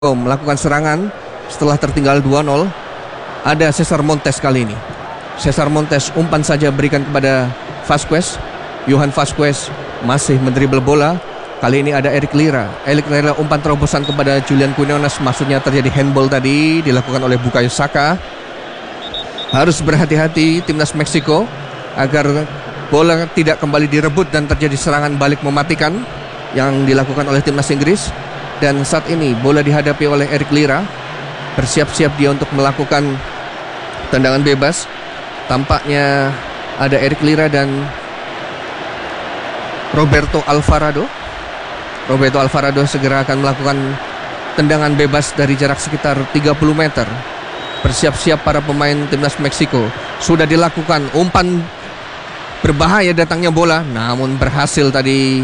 melakukan serangan setelah tertinggal 2-0. Ada Cesar Montes kali ini. Cesar Montes umpan saja berikan kepada Vasquez. Johan Vasquez masih mendribble bola. Kali ini ada Eric Lira. Eric Lira umpan terobosan kepada Julian Quinones. Maksudnya terjadi handball tadi dilakukan oleh Bukayo Saka. Harus berhati-hati timnas Meksiko agar bola tidak kembali direbut dan terjadi serangan balik mematikan yang dilakukan oleh timnas Inggris. Dan saat ini bola dihadapi oleh Eric Lira. Bersiap-siap dia untuk melakukan tendangan bebas. Tampaknya ada Eric Lira dan Roberto Alvarado. Roberto Alvarado segera akan melakukan tendangan bebas dari jarak sekitar 30 meter. Bersiap-siap para pemain timnas Meksiko. Sudah dilakukan umpan berbahaya datangnya bola, namun berhasil tadi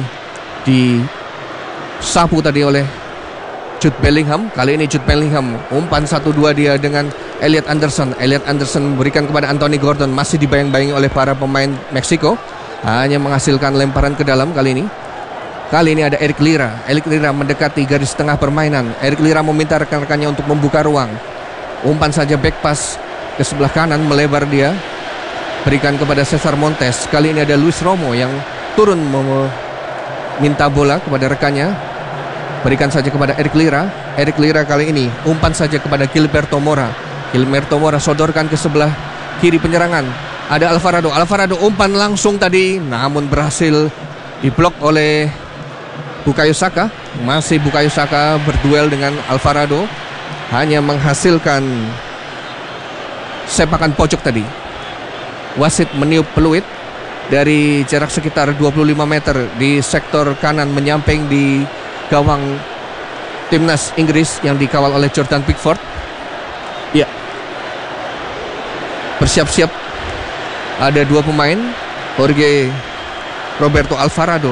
disapu tadi oleh Jude Bellingham. Kali ini Jude Bellingham umpan 1-2 dia dengan Elliot Anderson. Elliot Anderson memberikan kepada Anthony Gordon. Masih dibayang-bayangi oleh para pemain Meksiko. Hanya menghasilkan lemparan ke dalam kali ini. Kali ini ada Eric Lira. Eric Lira mendekati garis tengah permainan. Eric Lira meminta rekan-rekannya untuk membuka ruang. Umpan saja back pass ke sebelah kanan, melebar dia. Berikan kepada Cesar Montes. Kali ini ada Luis Romo yang turun meminta bola kepada rekannya. Berikan saja kepada Eric Lira. Eric Lira kali ini umpan saja kepada Gilberto Mora. Gilberto Mora sodorkan ke sebelah kiri penyerangan. Ada Alvarado. Alvarado umpan langsung tadi, namun berhasil diblok oleh Bukayo Saka. Masih Bukayo Saka berduel dengan Alvarado. Hanya menghasilkan sepakan pojok tadi. Wasit meniup peluit dari jarak sekitar 25 meter di sektor kanan menyamping di gawang timnas Inggris yang dikawal oleh Jordan Pickford. Ya, bersiap-siap. Ada dua pemain, Jorge Roberto Alvarado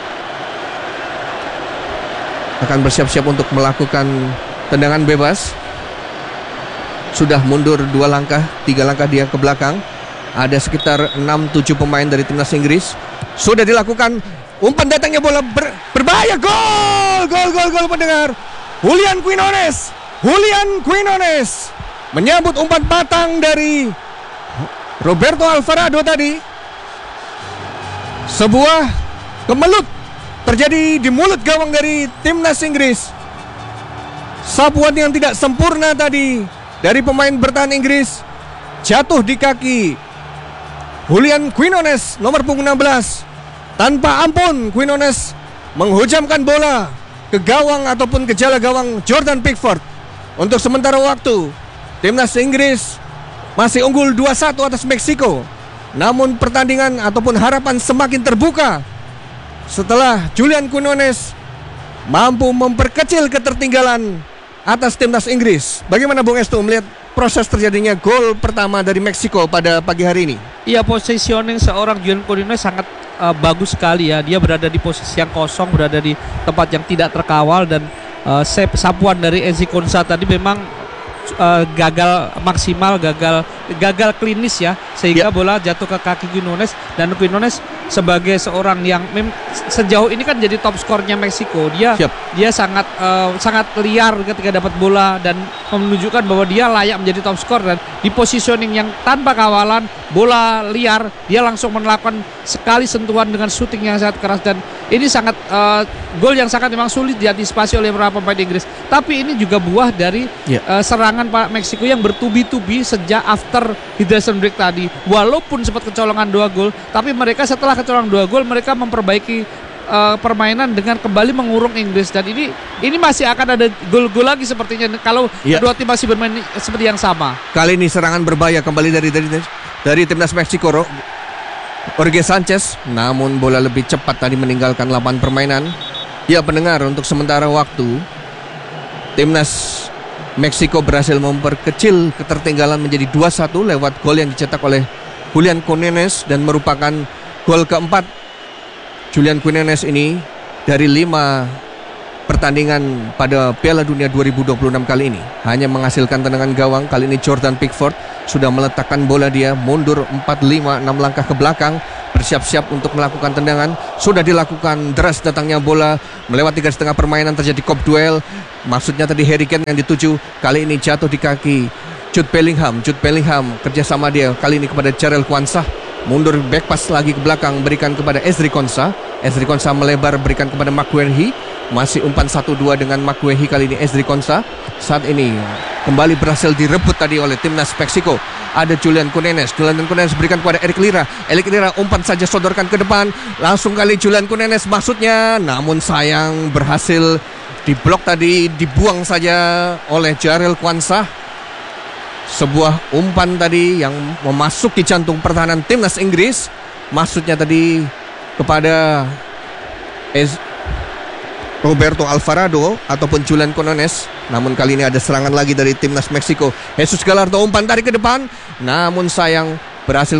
akan bersiap-siap untuk melakukan tendangan bebas. Sudah mundur 2 langkah, 3 langkah dia ke belakang. Ada sekitar 6-7 pemain dari timnas Inggris. Sudah dilakukan. Umpan datangnya bola berbahaya. Gol pendengar. Julian Quinones menyambut umpan patang dari Roberto Alvarado tadi. Sebuah kemelut terjadi di mulut gawang dari timnas Inggris. Sapuan yang tidak sempurna tadi dari pemain bertahan Inggris jatuh di kaki Julian Quinones nomor punggung 16. Tanpa ampun Quinones menghujamkan bola ke gawang ataupun ke jala gawang Jordan Pickford. Untuk sementara waktu timnas Inggris masih unggul 2-1 atas Meksiko. Namun pertandingan ataupun harapan semakin terbuka setelah Julian Quinones mampu memperkecil ketertinggalan atas timnas Inggris. Bagaimana Bung Estu melihat proses terjadinya gol pertama dari Meksiko pada pagi hari ini? Iya, positioning seorang Julian Quinones sangat bagus sekali ya. Dia berada di posisi yang kosong, berada di tempat yang tidak terkawal. Dan sapuan dari Enzi Konsa tadi memang gagal maksimal, gagal klinis ya, sehingga bola jatuh ke kaki Quinones. Dan Quinones sebagai seorang yang sejauh ini kan jadi top skornya Meksiko, dia sangat liar ketika dapat bola dan menunjukkan bahwa dia layak menjadi top skor. Dan di positioning yang tanpa kawalan, bola liar, dia langsung melakukan sekali sentuhan dengan shooting yang sangat keras. Dan ini sangat gol yang sangat memang sulit diantisipasi oleh beberapa pemain Inggris. Tapi ini juga buah dari serangan Pak Meksiko yang bertubi-tubi sejak after hydration break tadi. Walaupun sempat kecolongan 2 gol, tapi mereka setelah kecolongan 2 gol mereka memperbaiki permainan dengan kembali mengurung Inggris. Dan ini masih akan ada gol-gol lagi sepertinya kalau kedua tim masih bermain seperti yang sama. Kali ini serangan berbahaya kembali dari timnas Meksiko. Jorge Sanchez, namun bola lebih cepat tadi meninggalkan lapangan permainan. Ya pendengar, untuk sementara waktu timnas Meksiko berhasil memperkecil ketertinggalan menjadi 2-1 lewat gol yang dicetak oleh Julian Quinones. Dan merupakan gol keempat Julian Quinones ini dari 5 pertandingan pada Piala Dunia 2026 kali ini. Hanya menghasilkan tendangan gawang. Kali ini Jordan Pickford sudah meletakkan bola, dia mundur 4-5-6 langkah ke belakang. bersiap-siap untuk melakukan tendangan. Sudah dilakukan, deras datangnya bola melewati garis tengah permainan, terjadi kop duel. Maksudnya tadi Harry Kane yang dituju, kali ini jatuh di kaki Jude Bellingham kerjasama dia kali ini kepada Jarell Quansah. Mundur back pass lagi ke belakang, berikan kepada Ezri Konsa melebar, berikan kepada McGuehi. Masih umpan 1-2 dengan McGuehi, kali ini Ezri Konsa. Saat ini kembali berhasil direbut tadi oleh timnas Meksiko. Ada Julian Cunenes berikan kepada Eric Lira, umpan saja sodorkan ke depan. Langsung kali Julian Cunenes maksudnya, namun sayang berhasil diblok tadi, dibuang saja oleh Jarell Quansah. Sebuah umpan tadi yang memasuki jantung pertahanan timnas Inggris. Maksudnya tadi kepada Roberto Alvarado ataupun Julian Cunenes. Namun kali ini ada serangan lagi dari timnas Meksiko. Jesus Gallardo umpan tarik ke depan, namun sayang berhasil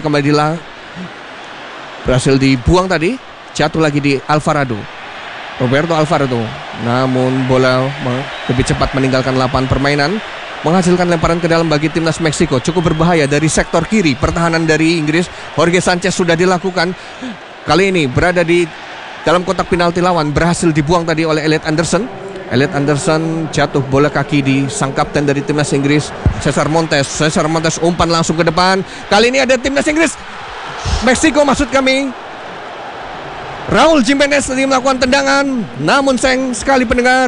dibuang tadi. Jatuh lagi di Roberto Alvarado. Namun bola lebih cepat meninggalkan lapangan permainan, menghasilkan lemparan ke dalam bagi timnas Meksiko. Cukup berbahaya dari sektor kiri pertahanan dari Inggris. Jorge Sanchez sudah dilakukan. Kali ini berada di dalam kotak penalti lawan, berhasil dibuang tadi oleh Elliot Anderson. Jatuh bola kaki di sang kapten dari timnas Inggris, Cesar Montes umpan langsung ke depan. Kali ini ada timnas Inggris, Meksiko maksud kami. Raul Jimenez tadi melakukan tendangan, namun sayang sekali pendengar,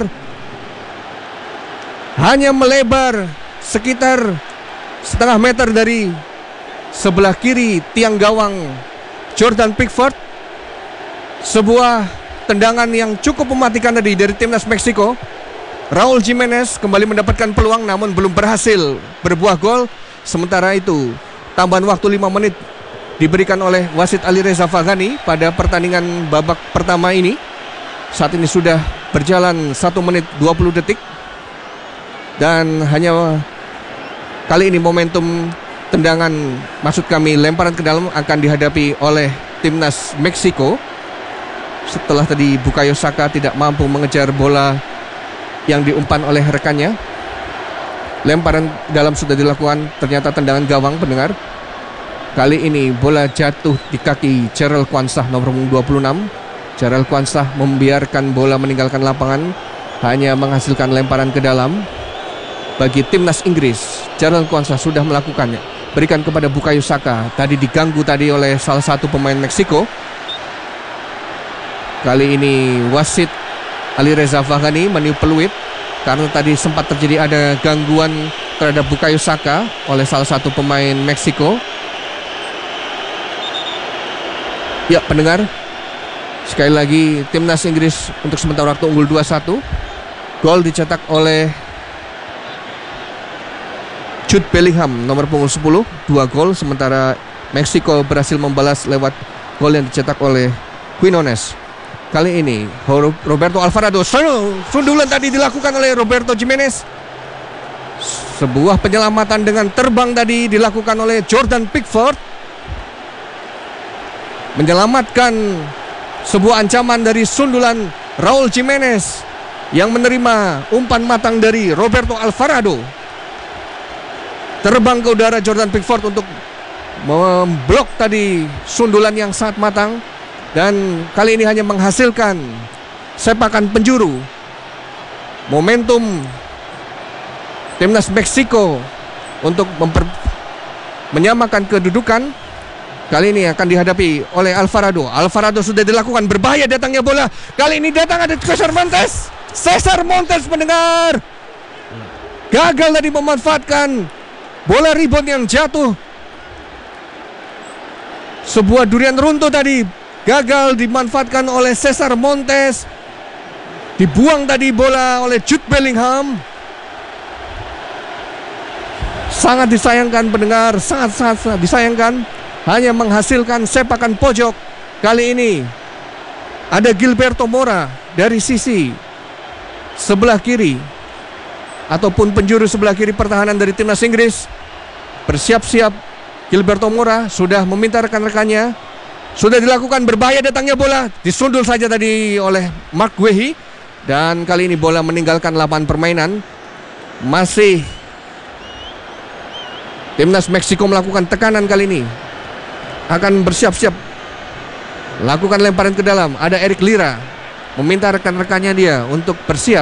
hanya melebar sekitar setengah meter dari sebelah kiri tiang gawang Jordan Pickford. Sebuah tendangan yang cukup mematikan tadi dari timnas Meksiko. Raul Jimenez kembali mendapatkan peluang, namun belum berhasil berbuah gol. Sementara itu tambahan waktu 5 menit diberikan oleh wasit Alireza Vaghani pada pertandingan babak pertama ini. Saat ini sudah berjalan 1 menit 20 detik. Dan hanya kali ini momentum tendangan, maksud kami lemparan ke dalam, akan dihadapi oleh timnas Meksiko. Setelah tadi Bukayo Saka tidak mampu mengejar bola yang diumpan oleh rekannya. Lemparan dalam sudah dilakukan, ternyata tendangan gawang pendengar. Kali ini bola jatuh di kaki Jarell Quansah nomor 26. Jarell Quansah membiarkan bola meninggalkan lapangan, hanya menghasilkan lemparan ke dalam bagi timnas Inggris. Jarell Quansah sudah melakukannya, berikan kepada Bukayo Saka. Tadi diganggu tadi oleh salah satu pemain Meksiko. Kali ini wasit Alireza Vaghani meniup peluit karena tadi sempat terjadi ada gangguan terhadap Bukayo Saka oleh salah satu pemain Meksiko. Ya pendengar, sekali lagi timnas Inggris untuk sementara waktu unggul 2-1. Gol dicetak oleh Jude Bellingham nomor punggung 10, 2 gol. Sementara Meksiko berhasil membalas lewat gol yang dicetak oleh Quinones. Kali ini Roberto Alvarado, sundulan tadi dilakukan oleh Roberto Jimenez. Sebuah penyelamatan dengan terbang tadi dilakukan oleh Jordan Pickford, menyelamatkan sebuah ancaman dari sundulan Raul Jimenez yang menerima umpan matang dari Roberto Alvarado. Terbang ke udara Jordan Pickford untuk memblok tadi sundulan yang sangat matang. Dan kali ini hanya menghasilkan sepakan penjuru. Momentum timnas Meksiko untuk menyamakan kedudukan kali ini akan dihadapi oleh Alvarado. Alvarado sudah dilakukan, berbahaya datangnya bola. Kali ini datang ada Cesar Montes mendengar. Gagal tadi memanfaatkan bola rebound yang jatuh. Sebuah durian runtuh tadi gagal dimanfaatkan oleh Cesar Montes. Dibuang tadi bola oleh Jude Bellingham. Sangat disayangkan pendengar, sangat disayangkan. Hanya menghasilkan sepakan pojok. Kali ini ada Gilberto Mora dari sisi sebelah kiri ataupun penjuru sebelah kiri pertahanan dari timnas Inggris. Bersiap-siap Gilberto Mora sudah meminta rekan-rekannya. Sudah dilakukan, berbahaya datangnya bola. Disundul saja tadi oleh McGuehi. Dan kali ini bola meninggalkan lapangan permainan. Masih timnas Meksiko melakukan tekanan kali ini. Akan bersiap-siap lakukan lemparan ke dalam. Ada Eric Lira meminta rekan-rekannya dia untuk bersiap.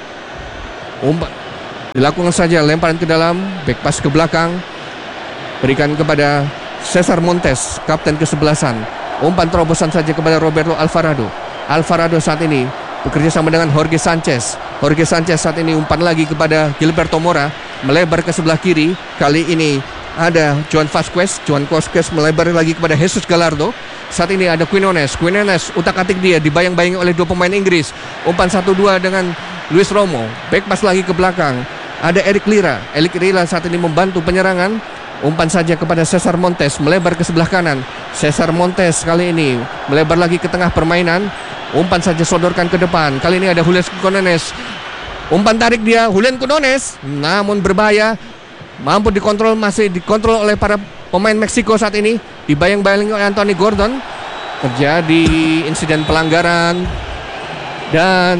Dilakukan saja lemparan ke dalam, back pass ke belakang, berikan kepada Cesar Montes, kapten ke-11. Umpan terobosan saja kepada Roberto Alvarado. Alvarado saat ini bekerja sama dengan Jorge Sanchez. Jorge Sanchez saat ini umpan lagi kepada Gilberto Mora, melebar ke sebelah kiri. Kali ini ada Joan Vasquez. Joan Vasquez melebar lagi kepada Jesus Gallardo. Saat ini ada Quinones. Quinones utak-atik dia, dibayang-bayangi oleh dua pemain Inggris. Umpan 1-2 dengan Luis Romo. Back pass lagi ke belakang. Ada Eric Lira. Eric Lira saat ini membantu penyerangan. Umpan saja kepada Cesar Montes, melebar ke sebelah kanan. Cesar Montes kali ini melebar lagi ke tengah permainan. Umpan saja sodorkan ke depan. Kali ini ada Julian Quinones. Umpan tarik dia, Julian Quinones, namun berbahaya. Mampu dikontrol, masih dikontrol oleh para pemain Meksiko saat ini. Dibayang-bayangi oleh Anthony Gordon. Terjadi insiden pelanggaran dan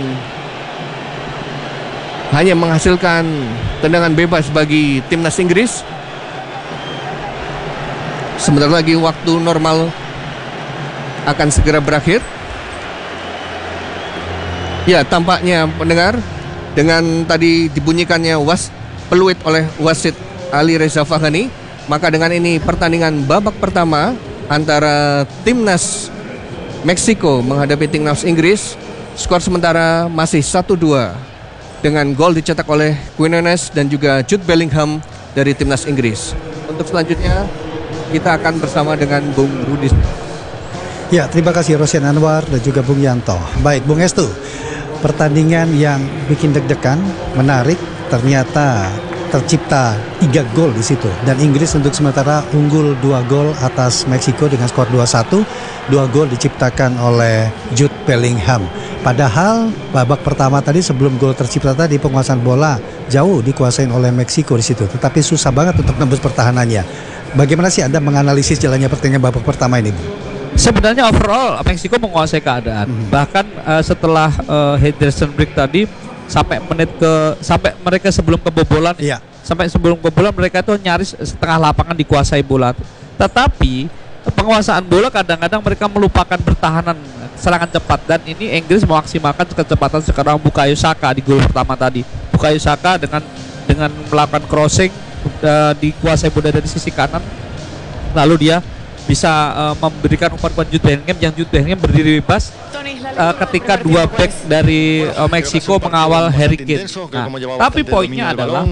hanya menghasilkan tendangan bebas bagi timnas Inggris. Sebentar lagi waktu normal akan segera berakhir. Ya, tampaknya pendengar, dengan tadi dibunyikannya peluit oleh wasit Ali Reza Faghani, maka dengan ini pertandingan babak pertama antara timnas Meksiko menghadapi timnas Inggris, skor sementara masih 1-2 dengan gol dicetak oleh Quinones dan juga Jude Bellingham dari timnas Inggris. Untuk selanjutnya kita akan bersama dengan Bung Rudi. Ya, terima kasih Rosyan Anwar dan juga Bung Yanto. Baik, Bung Estu, pertandingan yang bikin deg-degan, menarik, ternyata tercipta 3 gol di situ. Dan Inggris untuk sementara unggul 2 gol atas Meksiko dengan skor 2-1. 2 gol diciptakan oleh Jude Bellingham. Padahal babak pertama tadi sebelum gol tercipta tadi penguasaan bola jauh dikuasain oleh Meksiko di situ. Tetapi susah banget untuk nembus pertahanannya. Bagaimana sih Anda menganalisis jalannya pertandingan babak pertama ini, Bu? Sebenarnya overall Meksiko menguasai keadaan. Bahkan setelah Henderson break tadi sampai mereka sebelum kebobolan, Iya. Sampai sebelum kebobolan mereka itu nyaris setengah lapangan dikuasai bola. Tetapi penguasaan bola kadang-kadang mereka melupakan pertahanan serangan cepat, dan ini Inggris memaksimalkan kecepatan sekarang Bukayo Saka di gol pertama tadi. Bukayo Saka dengan melakukan crossing dikuasai bola dari sisi kanan, lalu dia bisa memberikan umpan kepada Jude Bellingham, yang Jude Bellingham berdiri bebas ketika 2 back dari Meksiko mengawal Harry Kane. Nah, tapi poinnya adalah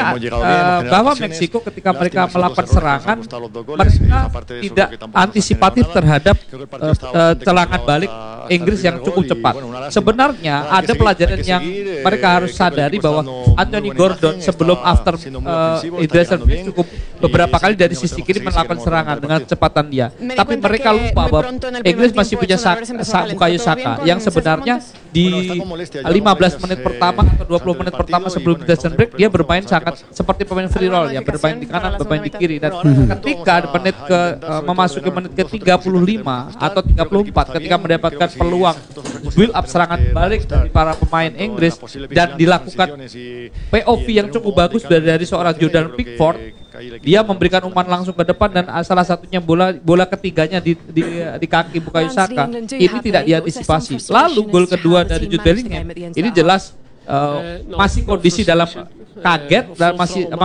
bahwa Meksiko ketika mereka melakukan serangan, mereka tidak antisipatif terhadap serangan balik Inggris yang cukup cepat. Sebenarnya ada pelajaran yang mereka harus sadari bahwa Anthony Gordon sebelum Henderson cukup beberapa kali dari sisi kiri melakukan serangan dengan kecepatan dia. Tapi mereka lupa bahwa Inggris masih punya Bukayo Saka yang sebenarnya di 15 menit pertama atau 20 menit pertama sebelum Henderson break dia bermain sangat seperti pemain free roll ya, bermain di kanan, bermain di kiri, dan ketika memasuki menit ke-35 atau 34 ketika mendapatkan peluang build up serangan balik dari para pemain Inggris dan dilakukan POV yang cukup bagus dari seorang Jordan Pickford, dia memberikan umpan langsung ke depan dan salah satunya bola ketiganya di kaki Bukayo Saka. Ini tidak diantisipasi. Lalu gol kedua dari Jude Bellingham ini jelas masih kondisi dalam kaget dan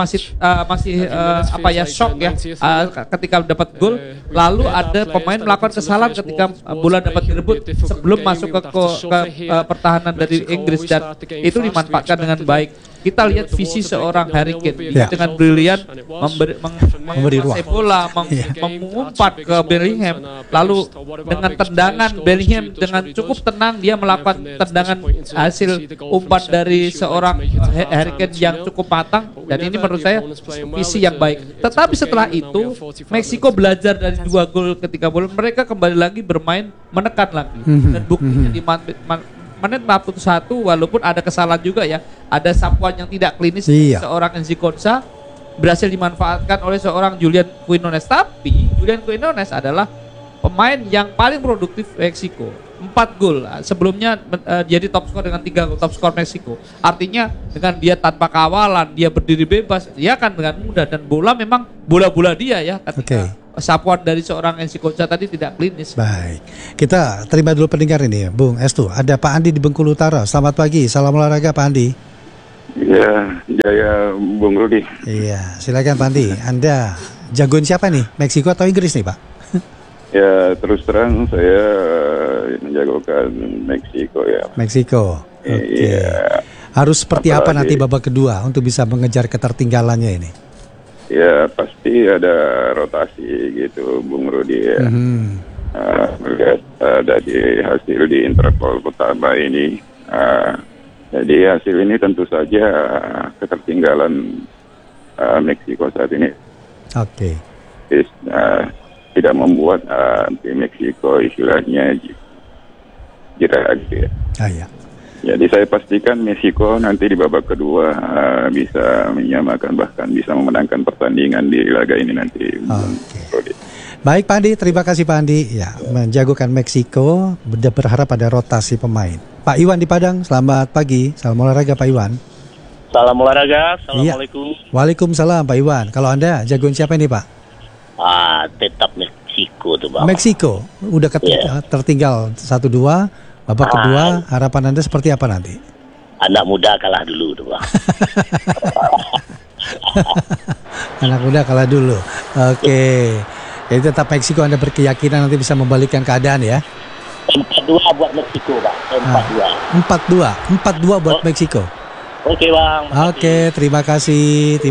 masih shock ya ketika dapat gol. Lalu ada pemain melakukan kesalahan ketika bola dapat direbut sebelum masuk ke pertahanan dari Inggris, dan itu dimanfaatkan dengan baik. Kita lihat visi seorang Harry Kane dengan brilian memberi ruang bola, mengumpat ke Bellingham, lalu dengan tendangan Bellingham dengan cukup tenang dia melakukan tendangan hasil umpan dari seorang Harry Kane yang cukup matang, dan ini menurut saya visi yang baik. Tetapi setelah itu Meksiko belajar dari 2 gol ketika bola, mereka kembali lagi bermain menekan lagi, dan buktinya di menit 41 walaupun ada kesalahan juga ya, ada sapuan yang tidak klinis seorang Enzi Konsa berhasil dimanfaatkan oleh seorang Julian Quinones. Tapi Julian Quinones adalah pemain yang paling produktif Meksiko, 4 gol. Sebelumnya jadi top skor dengan 3 gol, top skor Meksiko. Artinya dengan dia tanpa kawalan, dia berdiri bebas, dia akan dengan mudah, dan bola memang bola-bola dia ya ketika sapuan dari seorang Enzi Konsa tadi tidak klinis. Baik, kita terima dulu pendengar ini, Bung Estu. Ada Pak Andi di Bengkulu Utara. Selamat pagi, salam olahraga Pak Andi. Ya, Jaya Bung Rudi. Iya, silakan Pak Andi. Anda jagoan siapa nih, Meksiko atau Inggris nih Pak? Ya, terus terang saya menjagokan Meksiko ya. Meksiko. Oke. Iya. Harus seperti apa Apalagi- nanti babak kedua untuk bisa mengejar ketertinggalannya ini? Ya, pasti ada rotasi gitu, Bung Rudi ya. Melihat dari hasil di interval pertama ini, jadi hasil ini tentu saja ketertinggalan Meksiko saat ini Oke. tidak membuat tim Meksiko istilahnya jera gitu ya. Iya. Jadi saya pastikan Meksiko nanti di babak kedua bisa menyamakan bahkan bisa memenangkan pertandingan di laga ini nanti. Oke. Baik Pak Andi, terima kasih Pak Andi. Ya, menjagokan Meksiko, berharap ada rotasi pemain. Pak Iwan di Padang, selamat pagi. Salam olahraga Pak Iwan. Salam olahraga, assalamualaikum. Waalaikumsalam Pak Iwan. Kalau Anda jagoan siapa nih Pak? Tetap Meksiko tuh Bang. Meksiko. Udah tertinggal 1-2. Babak kedua, harapan Anda seperti apa nanti? Anak muda kalah dulu tuh Bang. Anak muda kalah dulu. Oke. Jadi tetap Meksiko, Anda berkeyakinan nanti bisa membalikkan keadaan ya? 4-2 buat Meksiko Bang. 4-2. 4-2 buat Meksiko. Oke Bang. Oke, terima kasih.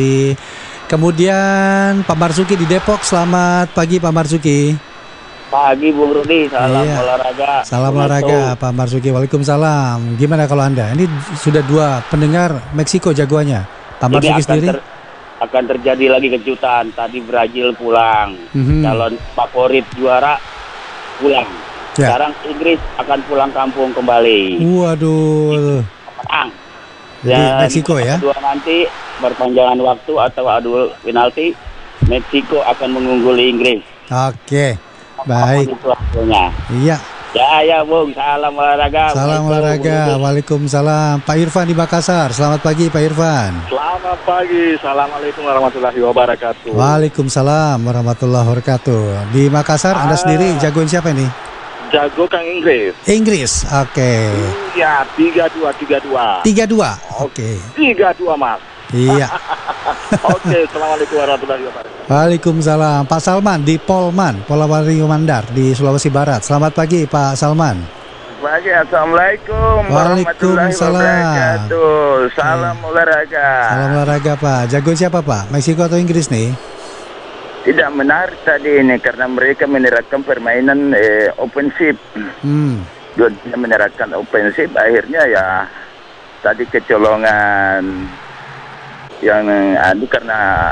Kemudian Pak Marzuki di Depok, selamat pagi Pak Marzuki. Pagi Bung Rudi, salam Iya. olahraga. Salam olahraga Pak Marzuki. Waalaikumsalam. Gimana kalau Anda? Ini sudah 2 pendengar Meksiko jagoannya. Pak Marzuki sendiri? Akan terjadi lagi kejutan. Tadi Brazil pulang. Calon favorit juara pulang. Ya. Sekarang Inggris akan pulang kampung kembali. Waduh. Menang. Jadi Meksiko ya? Kedua nanti perpanjangan waktu atau adu penalti, Meksiko akan mengungguli Inggris. Oke. Baik. Itu hasilnya. Iya. Ya Bung, salam olahraga. Salam olahraga. Waalaikumsalam. Pak Irfan di Makassar. Selamat pagi Pak Irfan. Selamat pagi, assalamualaikum warahmatullahi wabarakatuh. Waalaikumsalam warahmatullahi wabarakatuh. Di Makassar Anda sendiri jagoan siapa nih? Jago Kang Inggris. Inggris. Oke. Iya, 3-2. 3-2. Oke. 3-2 Mas. Iya. Oke, assalamualaikum warahmatullahi wabarakatuh. Waalaikumsalam. Pak Salman di Polman, Polawari Mandar di Sulawesi Barat. Selamat pagi Pak Salman. Pagi, assalamualaikum warahmatullahi Waalaikumsalam. wabarakatuh. Salam olahraga. Salam olahraga Pak. Jagoan siapa Pak? Meksiko atau Inggris nih? Tidak menarik tadi ini karena mereka menerapkan permainan offensif. Dua-duanya menerapkan offensif, akhirnya ya tadi kecolongan yang karena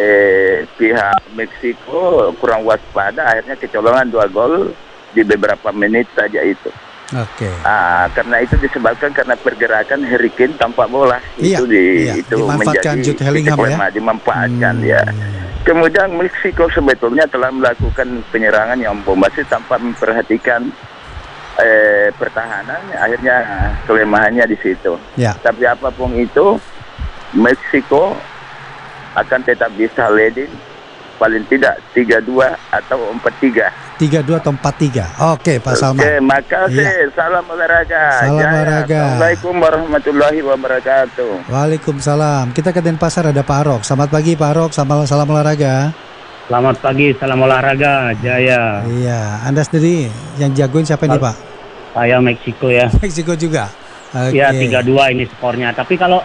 pihak Meksiko kurang waspada, akhirnya kecolongan 2 gol di beberapa menit saja itu. Oke. Karena itu disebabkan karena pergerakan Harry Kane tanpa bola. Iya, itu dimanfaatkan menjadi Jude Bellingham ya. Dimanfaatkan ya. Kemudian Meksiko sebetulnya telah melakukan penyerangan yang bombastis tanpa memperhatikan pertahanan, akhirnya kelemahannya di situ. Ya. Tapi apapun itu, Meksiko akan tetap bisa leading paling tidak 3-2 atau 4-3. 3-2 atau 4-3. Oke Pak Salman. Oke, makasih. Iya. Salam olahraga. Salam Jaya. olahraga. Assalamualaikum warahmatullahi wabarakatuh. Waalaikumsalam. Kita ke Denpasar ada Pak Arok. Selamat pagi Pak Arok. Salam olahraga. Selamat pagi, salam olahraga, Jaya. Iya. Anda sendiri yang jagoin siapa nih Pak? Saya Meksiko ya. Meksiko juga. Oke. Ya 3-2 ini skornya. Tapi kalau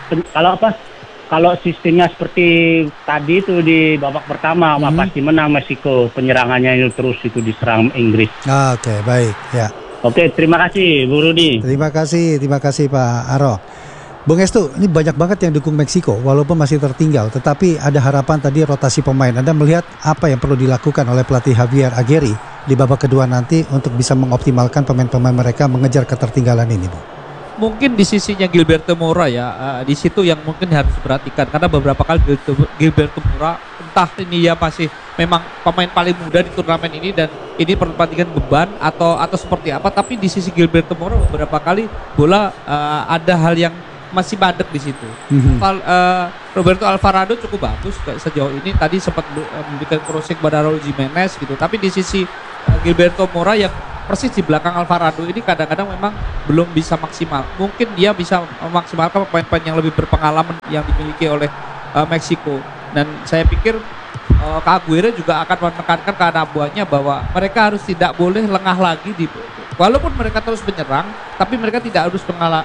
sistemnya seperti tadi itu di babak pertama, pasti menang Meksiko. Penyerangannya itu terus itu diserang Inggris. Oke, baik. Ya. Oke, terima kasih Bu Rudi. Terima kasih Pak Arok. Bung Estu, ini banyak banget yang dukung Meksiko walaupun masih tertinggal, tetapi ada harapan tadi rotasi pemain. Anda melihat apa yang perlu dilakukan oleh pelatih Javier Aguirre di babak kedua nanti untuk bisa mengoptimalkan pemain-pemain mereka mengejar ketertinggalan ini, Bu? Mungkin di sisinya Gilberto Moura ya, di situ yang mungkin harus diperhatikan karena beberapa kali Gilberto Moura entah ini ya masih memang pemain paling muda di turnamen ini dan ini pertandingan beban atau seperti apa, tapi di sisi Gilberto Moura beberapa kali bola ada hal yang masih badek di situ. Roberto Alvarado cukup bagus sejauh ini. Tadi sempat memberikan crossing pada Raul Jimenez gitu. Tapi di sisi Gilberto Mora yang persis di belakang Alvarado ini kadang-kadang memang belum bisa maksimal. Mungkin dia bisa memaksimalkan pemain-pemain yang lebih berpengalaman yang dimiliki oleh Meksiko. Dan saya pikir Aguirre juga akan menekankan ke anak buahnya bahwa mereka harus tidak boleh lengah lagi walaupun mereka terus menyerang, tapi mereka tidak harus lengah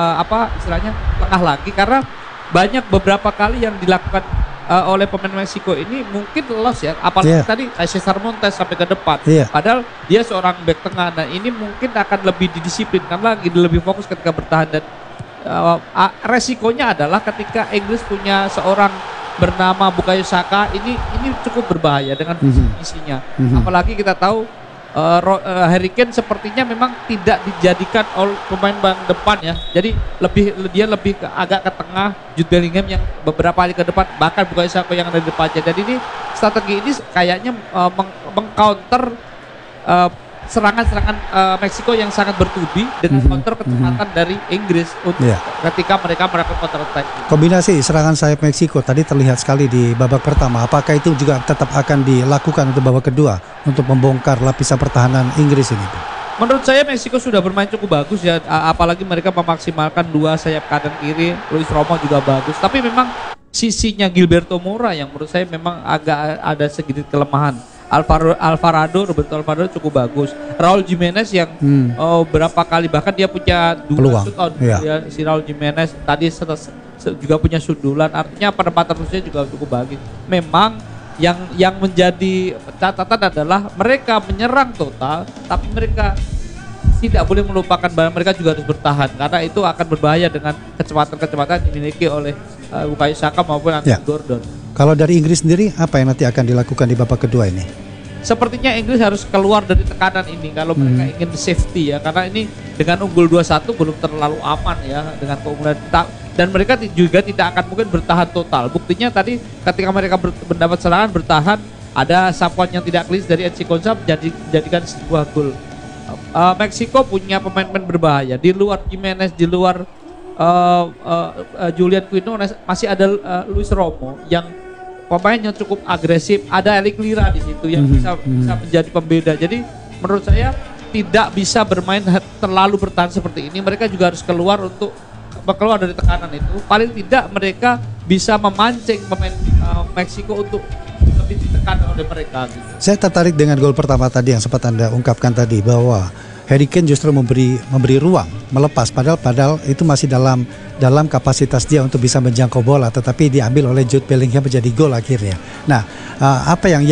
lagi karena banyak beberapa kali yang dilakukan oleh pemain Meksiko ini mungkin loss ya, apalagi tadi Cesar Montes sampai ke depan, padahal dia seorang back tengah. Nah ini mungkin akan lebih didisiplinkan lagi, lebih fokus ketika bertahan, dan resikonya adalah ketika Inggris punya seorang bernama Bukayo Saka, ini cukup berbahaya dengan visinya. Apalagi kita tahu Harry Kane sepertinya memang tidak dijadikan oleh pemain depan ya. Jadi dia lebih agak ke tengah, Jude Bellingham yang beberapa kali ke depan, bahkan Bukayo Saka yang ada di depannya. Dan ini strategi ini kayaknya mengcounter serangan-serangan Meksiko yang sangat bertubi dengan counter kecepatan dari Inggris untuk ketika mereka melakukan counter attack. Kombinasi serangan sayap Meksiko tadi terlihat sekali di babak pertama. Apakah itu juga tetap akan dilakukan untuk babak kedua untuk membongkar lapisan pertahanan Inggris ini? Menurut saya Meksiko sudah bermain cukup bagus ya, apalagi mereka memaksimalkan dua sayap kanan kiri. Luis Romo juga bagus, tapi memang sisinya Gilberto Mora yang menurut saya memang agak ada sedikit kelemahan. Roberto Alvarado cukup bagus. Raul Jimenez yang berapa kali bahkan dia punya dua shoot on si Raul Jimenez tadi juga punya sundulan, artinya penempatan terusnya juga cukup bagus. Memang yang menjadi catatan adalah mereka menyerang total, tapi mereka tidak boleh melupakan bahwa mereka juga harus bertahan karena itu akan berbahaya dengan kecepatan yang dimiliki oleh Bukayo Saka maupun Anthony Gordon. Kalau dari Inggris sendiri, apa yang nanti akan dilakukan di babak kedua ini? Sepertinya Inggris harus keluar dari tekanan ini kalau mereka ingin safety ya, karena ini dengan unggul 2-1 belum terlalu aman ya dengan keunggulan, dan mereka juga tidak akan mungkin bertahan total. Buktinya tadi ketika mereka mendapat serangan bertahan, ada sapuan yang tidak clean dari Enzi Konsa menjadikan sebuah gol. Meksiko punya pemain-pemain berbahaya di luar Jimenez, di luar Julian Quinones, masih ada Luis Romo yang pemain yang cukup agresif, ada Eric Lira di situ yang bisa menjadi pembeda. Jadi menurut saya tidak bisa bermain terlalu bertahan seperti ini. Mereka juga harus keluar dari tekanan itu. Paling tidak mereka bisa memancing pemain Meksiko untuk lebih ditekan oleh mereka gitu. Saya tertarik dengan gol pertama tadi yang sempat Anda ungkapkan tadi, bahwa Harry Kane justru memberi ruang melepas, padahal itu masih dalam kapasitas dia untuk bisa menjangkau bola, tetapi diambil oleh Jude Bellingham menjadi gol akhirnya. Nah, apa yang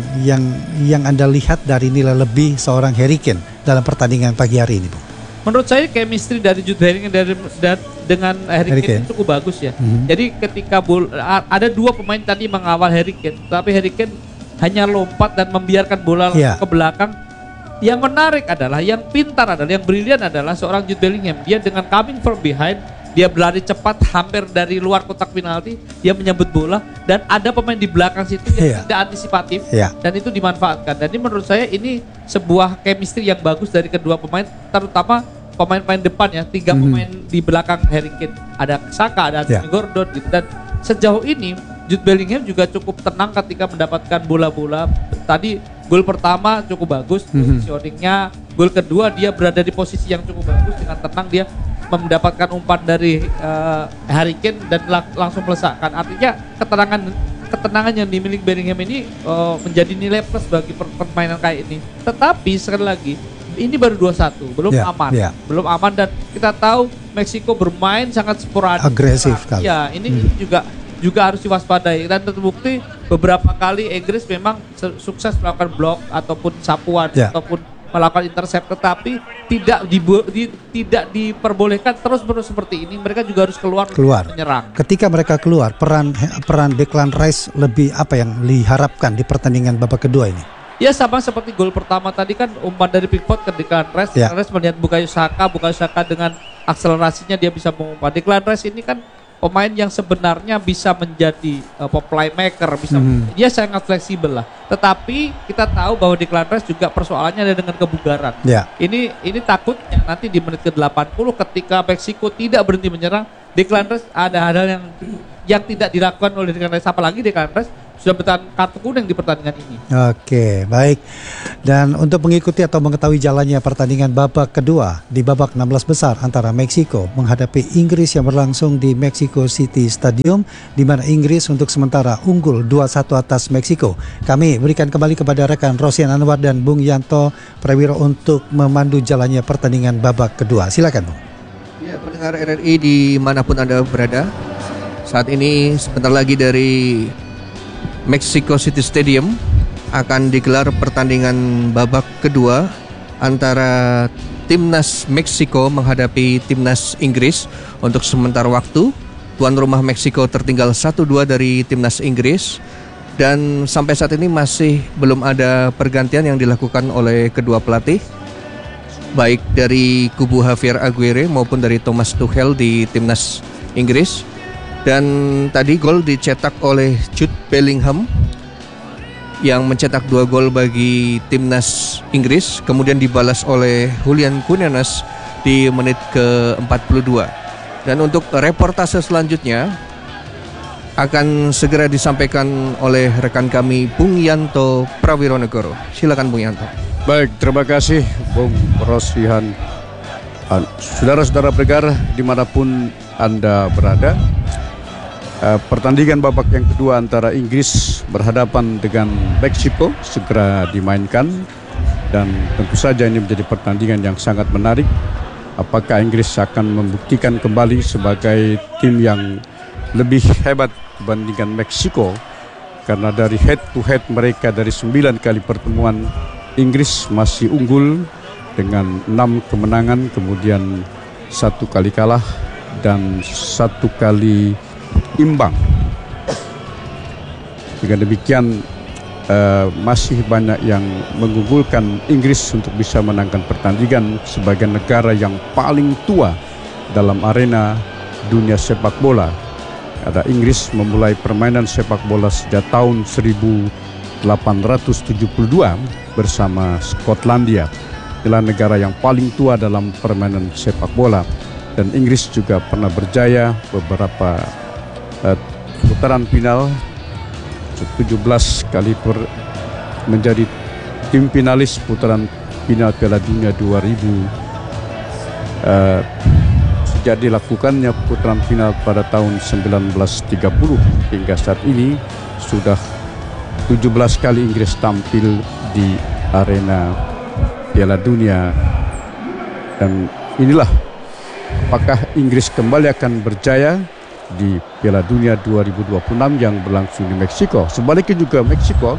Anda lihat dari nilai lebih seorang Harry Kane dalam pertandingan pagi hari ini, Bu? Menurut saya chemistry dari Jude Bellingham dengan Harry Kane cukup bagus ya. Jadi ketika ada dua pemain tadi mengawal Harry Kane, tapi Harry Kane hanya lompat dan membiarkan bola ke belakang. Yang menarik adalah, yang pintar adalah, yang brilian adalah seorang Jude Bellingham. Dia dengan coming from behind, dia berlari cepat hampir dari luar kotak penalti, dia menyambut bola, dan ada pemain di belakang situ yang tidak antisipatif, dan itu dimanfaatkan. Dan ini menurut saya ini sebuah chemistry yang bagus dari kedua pemain, terutama pemain-pemain depan ya, tiga pemain di belakang Harry Kane. Ada Saka, ada Anthony Gordon gitu. Dan sejauh ini Jude Bellingham juga cukup tenang ketika mendapatkan bola-bola. Tadi gol pertama cukup bagus positioningnya, gol kedua dia berada di posisi yang cukup bagus, dengan tenang dia mendapatkan umpan dari Harry Kane dan langsung melesakkan. Artinya ketenangan yang dimiliki Bellingham ini menjadi nilai plus bagi permainan kayak ini. Tetapi sekali lagi ini baru 2-1, belum aman, dan kita tahu Meksiko bermain sangat sporadis, agresif sekali. Ya, ini juga harus diwaspadai, dan terbukti beberapa kali Inggris memang sukses melakukan blok ataupun sapuan ataupun melakukan intercept, tetapi tidak diperbolehkan terus-menerus seperti ini. Mereka juga harus keluar. Menyerang. Ketika mereka keluar, peran Declan Rice lebih apa yang diharapkan di pertandingan babak kedua ini? Ya sama seperti gol pertama tadi kan, umpan dari Pickford ke Declan Rice. Declan Rice melihat Bukayo Saka dengan akselerasinya dia bisa mengumpan. Declan Rice ini kan pemain yang sebenarnya bisa menjadi playmaker, dia sangat fleksibel lah. Tetapi kita tahu bahwa Declan Rice juga persoalannya ada dengan kebugaran. Ini takutnya nanti di menit ke-80 ketika Meksiko tidak berhenti menyerang, Declan Rice ada hal yang tidak dilakukan oleh Declan Rice, apalagi Declan Rice sudah bertahan kartu kuning di pertandingan ini. Oke, baik. Dan untuk mengikuti atau mengetahui jalannya pertandingan babak kedua di babak 16 besar antara Meksiko menghadapi Inggris yang berlangsung di Mexico City Stadium, di mana Inggris untuk sementara unggul 2-1 atas Meksiko. Kami berikan kembali kepada rekan Rosian Anwar dan Bung Yanto Prawiro untuk memandu jalannya pertandingan babak kedua. Silakan, Bung. Ya, pendengar RRI dimanapun Anda berada, saat ini sebentar lagi dari Mexico City Stadium akan digelar pertandingan babak kedua antara timnas Meksiko menghadapi timnas Inggris. Untuk sementara waktu, tuan rumah Meksiko tertinggal 1-2 dari timnas Inggris, dan sampai saat ini masih belum ada pergantian yang dilakukan oleh kedua pelatih, baik dari kubu Javier Aguirre maupun dari Thomas Tuchel di timnas Inggris. Dan tadi gol dicetak oleh Jude Bellingham yang mencetak 2 gol bagi timnas Inggris, kemudian dibalas oleh Julian Quinones di menit ke-42. Dan untuk reportase selanjutnya akan segera disampaikan oleh rekan kami Bung Yanto Prawironegoro. Silakan Bung Yanto. Baik, terima kasih Bung Rosihan. Saudara-saudara pendengar dimanapun Anda berada, pertandingan babak yang kedua antara Inggris berhadapan dengan Meksiko segera dimainkan, dan tentu saja ini menjadi pertandingan yang sangat menarik. Apakah Inggris akan membuktikan kembali sebagai tim yang lebih hebat dibandingkan Meksiko? Karena dari head to head mereka dari 9 kali pertemuan, Inggris masih unggul dengan 6 kemenangan, kemudian 1 kali kalah dan 1 kali imbang. Dengan demikian masih banyak yang mengunggulkan Inggris untuk bisa menangkan pertandingan sebagai negara yang paling tua dalam arena dunia sepak bola. Ada Inggris memulai permainan sepak bola sejak tahun 1872 bersama Skotlandia. Adalah negara yang paling tua dalam permainan sepak bola, dan Inggris juga pernah berjaya beberapa putaran final 17 kali menjadi tim finalis putaran final Piala Dunia 2000 sejak dilakukannya putaran final pada tahun 1930 hingga saat ini sudah 17 kali Inggris tampil di arena Piala Dunia. Dan inilah apakah Inggris kembali akan berjaya di Piala Dunia 2026 yang berlangsung di Meksiko. Sebaliknya juga Meksiko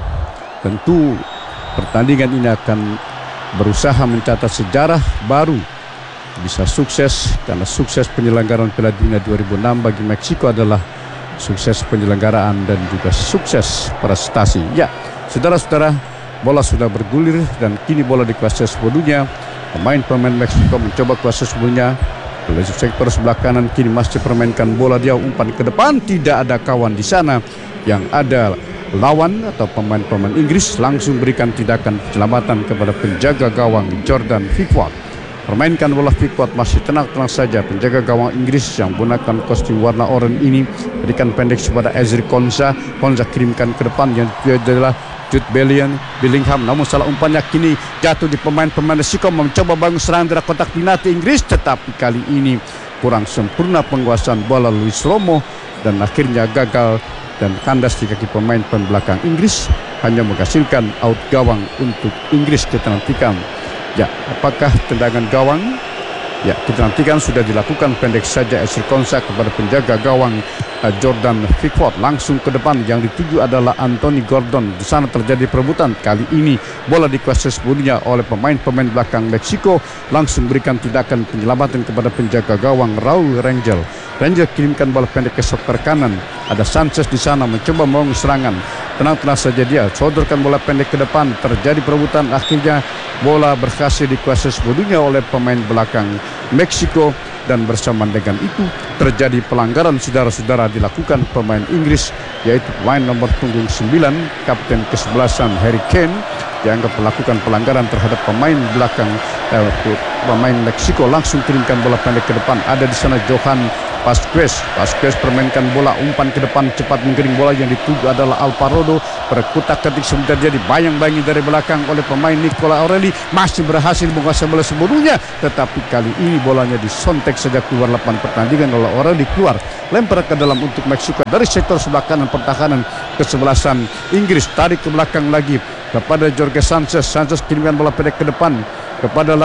tentu pertandingan ini akan berusaha mencatat sejarah baru, bisa sukses, karena sukses penyelenggaraan Piala Dunia 2006 bagi Meksiko adalah sukses penyelenggaraan dan juga sukses prestasi. Ya, saudara-saudara, bola sudah bergulir dan kini bola dikuasai sepenuhnya. Pemain-pemain Meksiko mencoba kuasai sepenuhnya. Oleh sektor sebelah kanan kini masih permainkan bola, dia umpan ke depan, tidak ada kawan di sana. Yang ada lawan atau pemain-pemain Inggris langsung berikan tindakan penyelamatan kepada penjaga gawang Jordan Pickford. Permainkan bola Pickford masih tenang-tenang saja. Penjaga gawang Inggris yang menggunakan kostum warna oranye ini berikan pendek kepada Ezri Konsa. Konsa kirimkan ke depan, yang adalah Jude Bellingham, namun salah umpannya kini jatuh di pemain-pemain Meksiko, mencoba bangun serangan dari kotak penalti Inggris, tetapi kali ini kurang sempurna penguasaan bola Luis Romo dan akhirnya gagal dan kandas di kaki pemain belakang Inggris, hanya menghasilkan out gawang untuk Inggris. Kita nantikan ya apakah tendangan gawang. Ya, kita nantikan sudah dilakukan pendek saja Ezri Konsa kepada penjaga gawang Jordan Pickford langsung ke depan, yang dituju adalah Anthony Gordon. Di sana terjadi perebutan. Kali ini bola dikuasai sepenuhnya oleh pemain-pemain belakang Meksiko, langsung berikan tindakan penyelamatan kepada penjaga gawang Raul Rangel. Rangel kirimkan bola pendek ke sektor kanan. Ada Sanchez di sana mencoba membangun serangan. Tenang-tenang saja dia sodorkan bola pendek ke depan. Terjadi perebutan, akhirnya bola berhasil dikuasai sepenuhnya oleh pemain belakang Meksiko, dan bersamaan dengan itu terjadi pelanggaran, saudara-saudara, dilakukan pemain Inggris, yaitu pemain nomor punggung 9, kapten ke-11 Harry Kane, dianggap melakukan pelanggaran terhadap pemain belakang pemain Meksiko. Langsung kirimkan bola pendek ke depan. Ada di sana Johan Vasquez permainkan bola, umpan ke depan, cepat menggiring bola, yang dituju adalah Alvarado. Berkutak-ketik sebentar dia dibayang-bayangi dari belakang oleh pemain Nicola Aureli, masih berhasil menguasai bola sebelumnya, tetapi kali ini bolanya disontek saja keluar lapangan pertandingan oleh Aureli. Keluar, lempar ke dalam untuk Meksiko dari sektor sebelah kanan pertahanan kesebelasan Inggris. Tarik ke belakang lagi kepada Jorge Sanchez kirimkan bola pendek ke depan kepada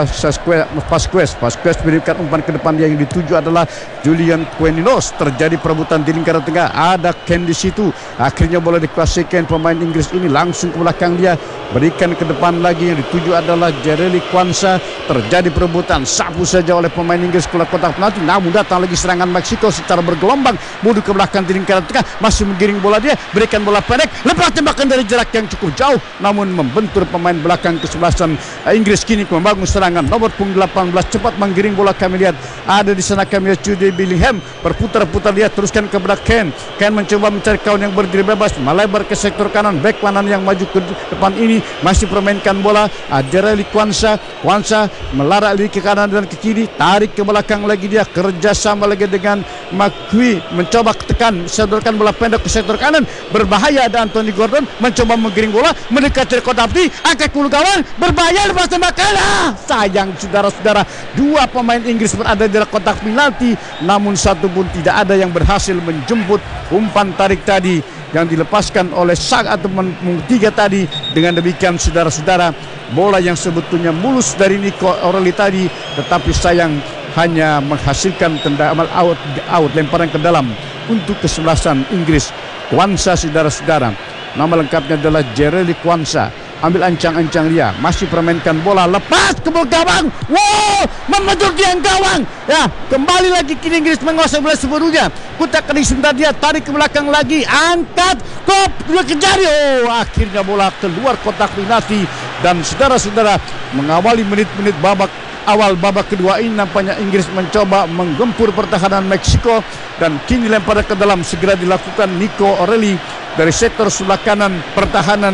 Vasquez berikan umpan ke depan, yang dituju adalah Julian Quinteros. Terjadi perebutan di lingkaran tengah, ada Ken di situ. Akhirnya bola dikuasaikan pemain Inggris ini, langsung ke belakang dia, berikan ke depan lagi, yang dituju adalah Jereli Quansah. Terjadi perebutan, sapu saja oleh pemain Inggris keluar kotak penalti, namun datang lagi serangan Meksiko secara bergelombang, mundur ke belakang di lingkaran tengah, masih menggiring bola dia, berikan bola pendek, lepas tembakan dari jarak yang cukup jauh, namun membentur pemain belakang kesebelasan Inggris. Kini membangun serangan nomor punggung 18, cepat menggiring bola. Kami lihat ada di sana, kami lihat Jude Bellingham berputar-putar, dia teruskan kepada Ken mencoba mencari kawan yang berdiri bebas, melebar ke sektor kanan, back kanan yang maju ke depan ini masih permainkan bola. Jereli Quansah melarak lagi ke kanan dan ke kiri, tarik ke belakang lagi, dia kerjasama lagi dengan McQueen, mencoba tekan, sodorkan bola pendek ke sektor kanan, berbahaya. Ada Anthony Gordon mencoba menggiring bola mendekati kotak penalti, angkat kulu gawang, berbahaya, lepas tembakan. Sayang saudara-saudara, dua pemain Inggris berada di kotak penalti, namun satu pun tidak ada yang berhasil menjemput umpan tarik tadi yang dilepaskan oleh atau tiga tadi. Dengan demikian saudara-saudara, bola yang sebetulnya mulus dari Nico Aureli tadi, tetapi sayang hanya menghasilkan tendangan out, lemparan ke dalam untuk kesebelasan Inggris. Quansah saudara-saudara, nama lengkapnya adalah Jereli Quansah, ambil ancang-ancang dia, masih permainkan bola, lepas ke gawang, wow, membentur tiang gawang, ya, kembali lagi kini Inggris menguasai bola sebelumnya. Kutak kening sebentar, dia tarik ke belakang lagi, angkat, kop, dia kejar, akhirnya bola keluar kotak penalti. Dan saudara-saudara, mengawali menit-menit awal babak kedua ini, nampaknya Inggris mencoba menggempur pertahanan Meksiko, dan kini lempar ke dalam segera dilakukan Nico Aureli dari sektor sebelah kanan pertahanan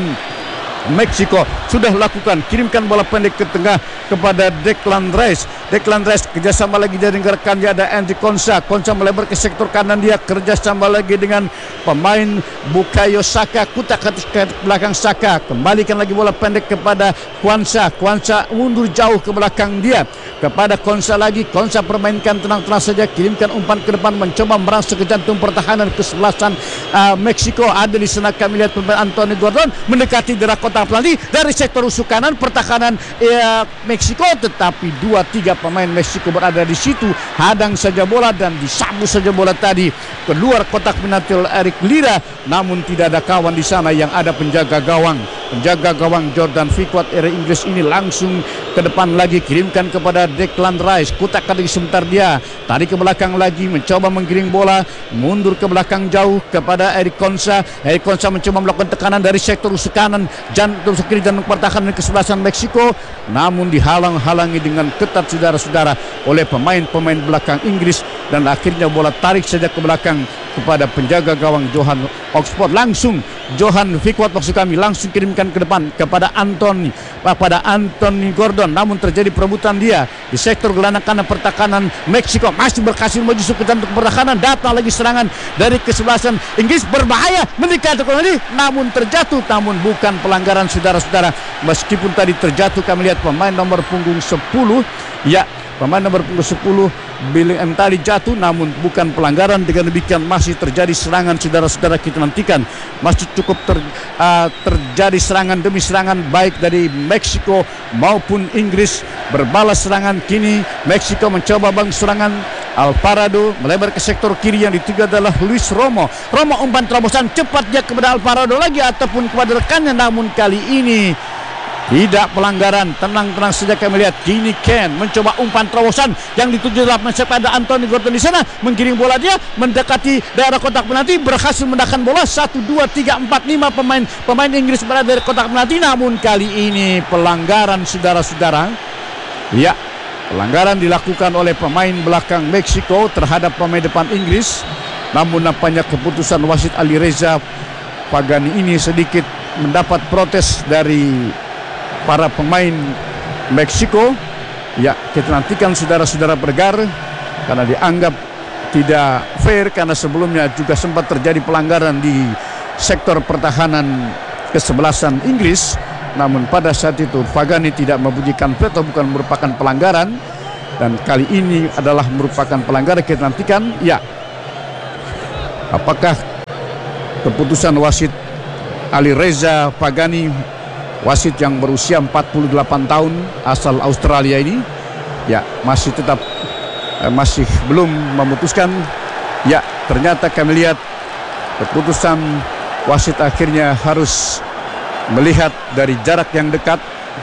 Meksiko. Sudah lakukan, kirimkan bola pendek ke tengah kepada Declan Rice kerjasama lagi dari rekannya, ada Andy Konsa melebar ke sektor kanan, dia kerjasama lagi dengan pemain Bukayo Saka, kutak ke belakang Saka, kembalikan lagi bola pendek kepada Quansah mundur jauh ke belakang dia kepada Konsa lagi, Konsa permainkan tenang-tenang saja, kirimkan umpan ke depan, mencoba merangsek ke jantung pertahanan kesebelasan Meksiko. Ada di sana kami lihat pemain Anthony Gordon mendekati daerah kotak penalti dari sektor usus kanan pertahanan Meksiko, tetapi 2-3 pemain Meksiko berada di situ, hadang saja bola dan disabu saja bola tadi keluar kotak penalti oleh Eric Lira, namun tidak ada kawan di sana, yang ada penjaga gawang Jordan Pickford era Inggris ini langsung ke depan lagi, kirimkan kepada Declan Rice, kutak ketik sebentar, dia tarik ke belakang lagi, mencoba menggiring bola, mundur ke belakang jauh kepada Eric Konsa mencoba melakukan tekanan dari sektor usus kanan, jantung kiri jantung pertahanan kesebelasan Meksiko, namun dihalang-halangi dengan ketat saudara-saudara oleh pemain belakang Inggris, dan akhirnya bola tarik saja ke belakang kepada penjaga gawang Johan Oxford. Langsung Johan Pickford maksud kami langsung kirimkan ke depan kepada Anthony Gordon, namun terjadi perebutan dia di sektor gelandang kanan pertahanan Meksiko, masih berhasil maju ke jantung pertahanan, datang lagi serangan dari kesebelasan Inggris, berbahaya mendekati kembali, namun terjatuh, namun bukan pelanggaran saudara-saudara. Meskipun tadi terjatuh, kami lihat pemain nomor punggung 10 Bellingham tadi jatuh, namun bukan pelanggaran. Dengan demikian masih terjadi serangan saudara-saudara, kita nantikan masih cukup terjadi serangan demi serangan baik dari Meksiko maupun Inggris berbalas serangan. Kini Meksiko mencoba serangan, Alvarado melebar ke sektor kiri, yang dituju adalah Luis Romo umpan terobosan cepat dia kepada Alvarado lagi ataupun kepada rekannya, namun kali ini tidak pelanggaran, tenang-tenang saja kami lihat. Kini Ken mencoba umpan terobosan yang dituju dalam pada Anthony Gordon di sana, menggiring bola dia mendekati daerah kotak penalti, berhasil mendapatkan bola 1, 2, 3, 4, 5 pemain Inggris berada dari kotak penalti, namun kali ini pelanggaran saudara-saudara. Ya, pelanggaran dilakukan oleh pemain belakang Meksiko terhadap pemain depan Inggris, namun nampaknya keputusan wasit Ali Reza Pagani ini sedikit mendapat protes dari para pemain Meksiko. Ya, kita nantikan saudara-saudara pendengar, karena dianggap tidak fair karena sebelumnya juga sempat terjadi pelanggaran di sektor pertahanan kesebelasan Inggris. Namun pada saat itu Pagani tidak membunyikan flag atau bukan merupakan pelanggaran, dan kali ini adalah merupakan pelanggaran. Kita nantikan ya, apakah keputusan wasit Ali Reza Pagani, wasit yang berusia 48 tahun asal Australia ini, ya masih tetap masih belum memutuskan. Ya, ternyata kami lihat keputusan wasit akhirnya harus melihat dari jarak yang dekat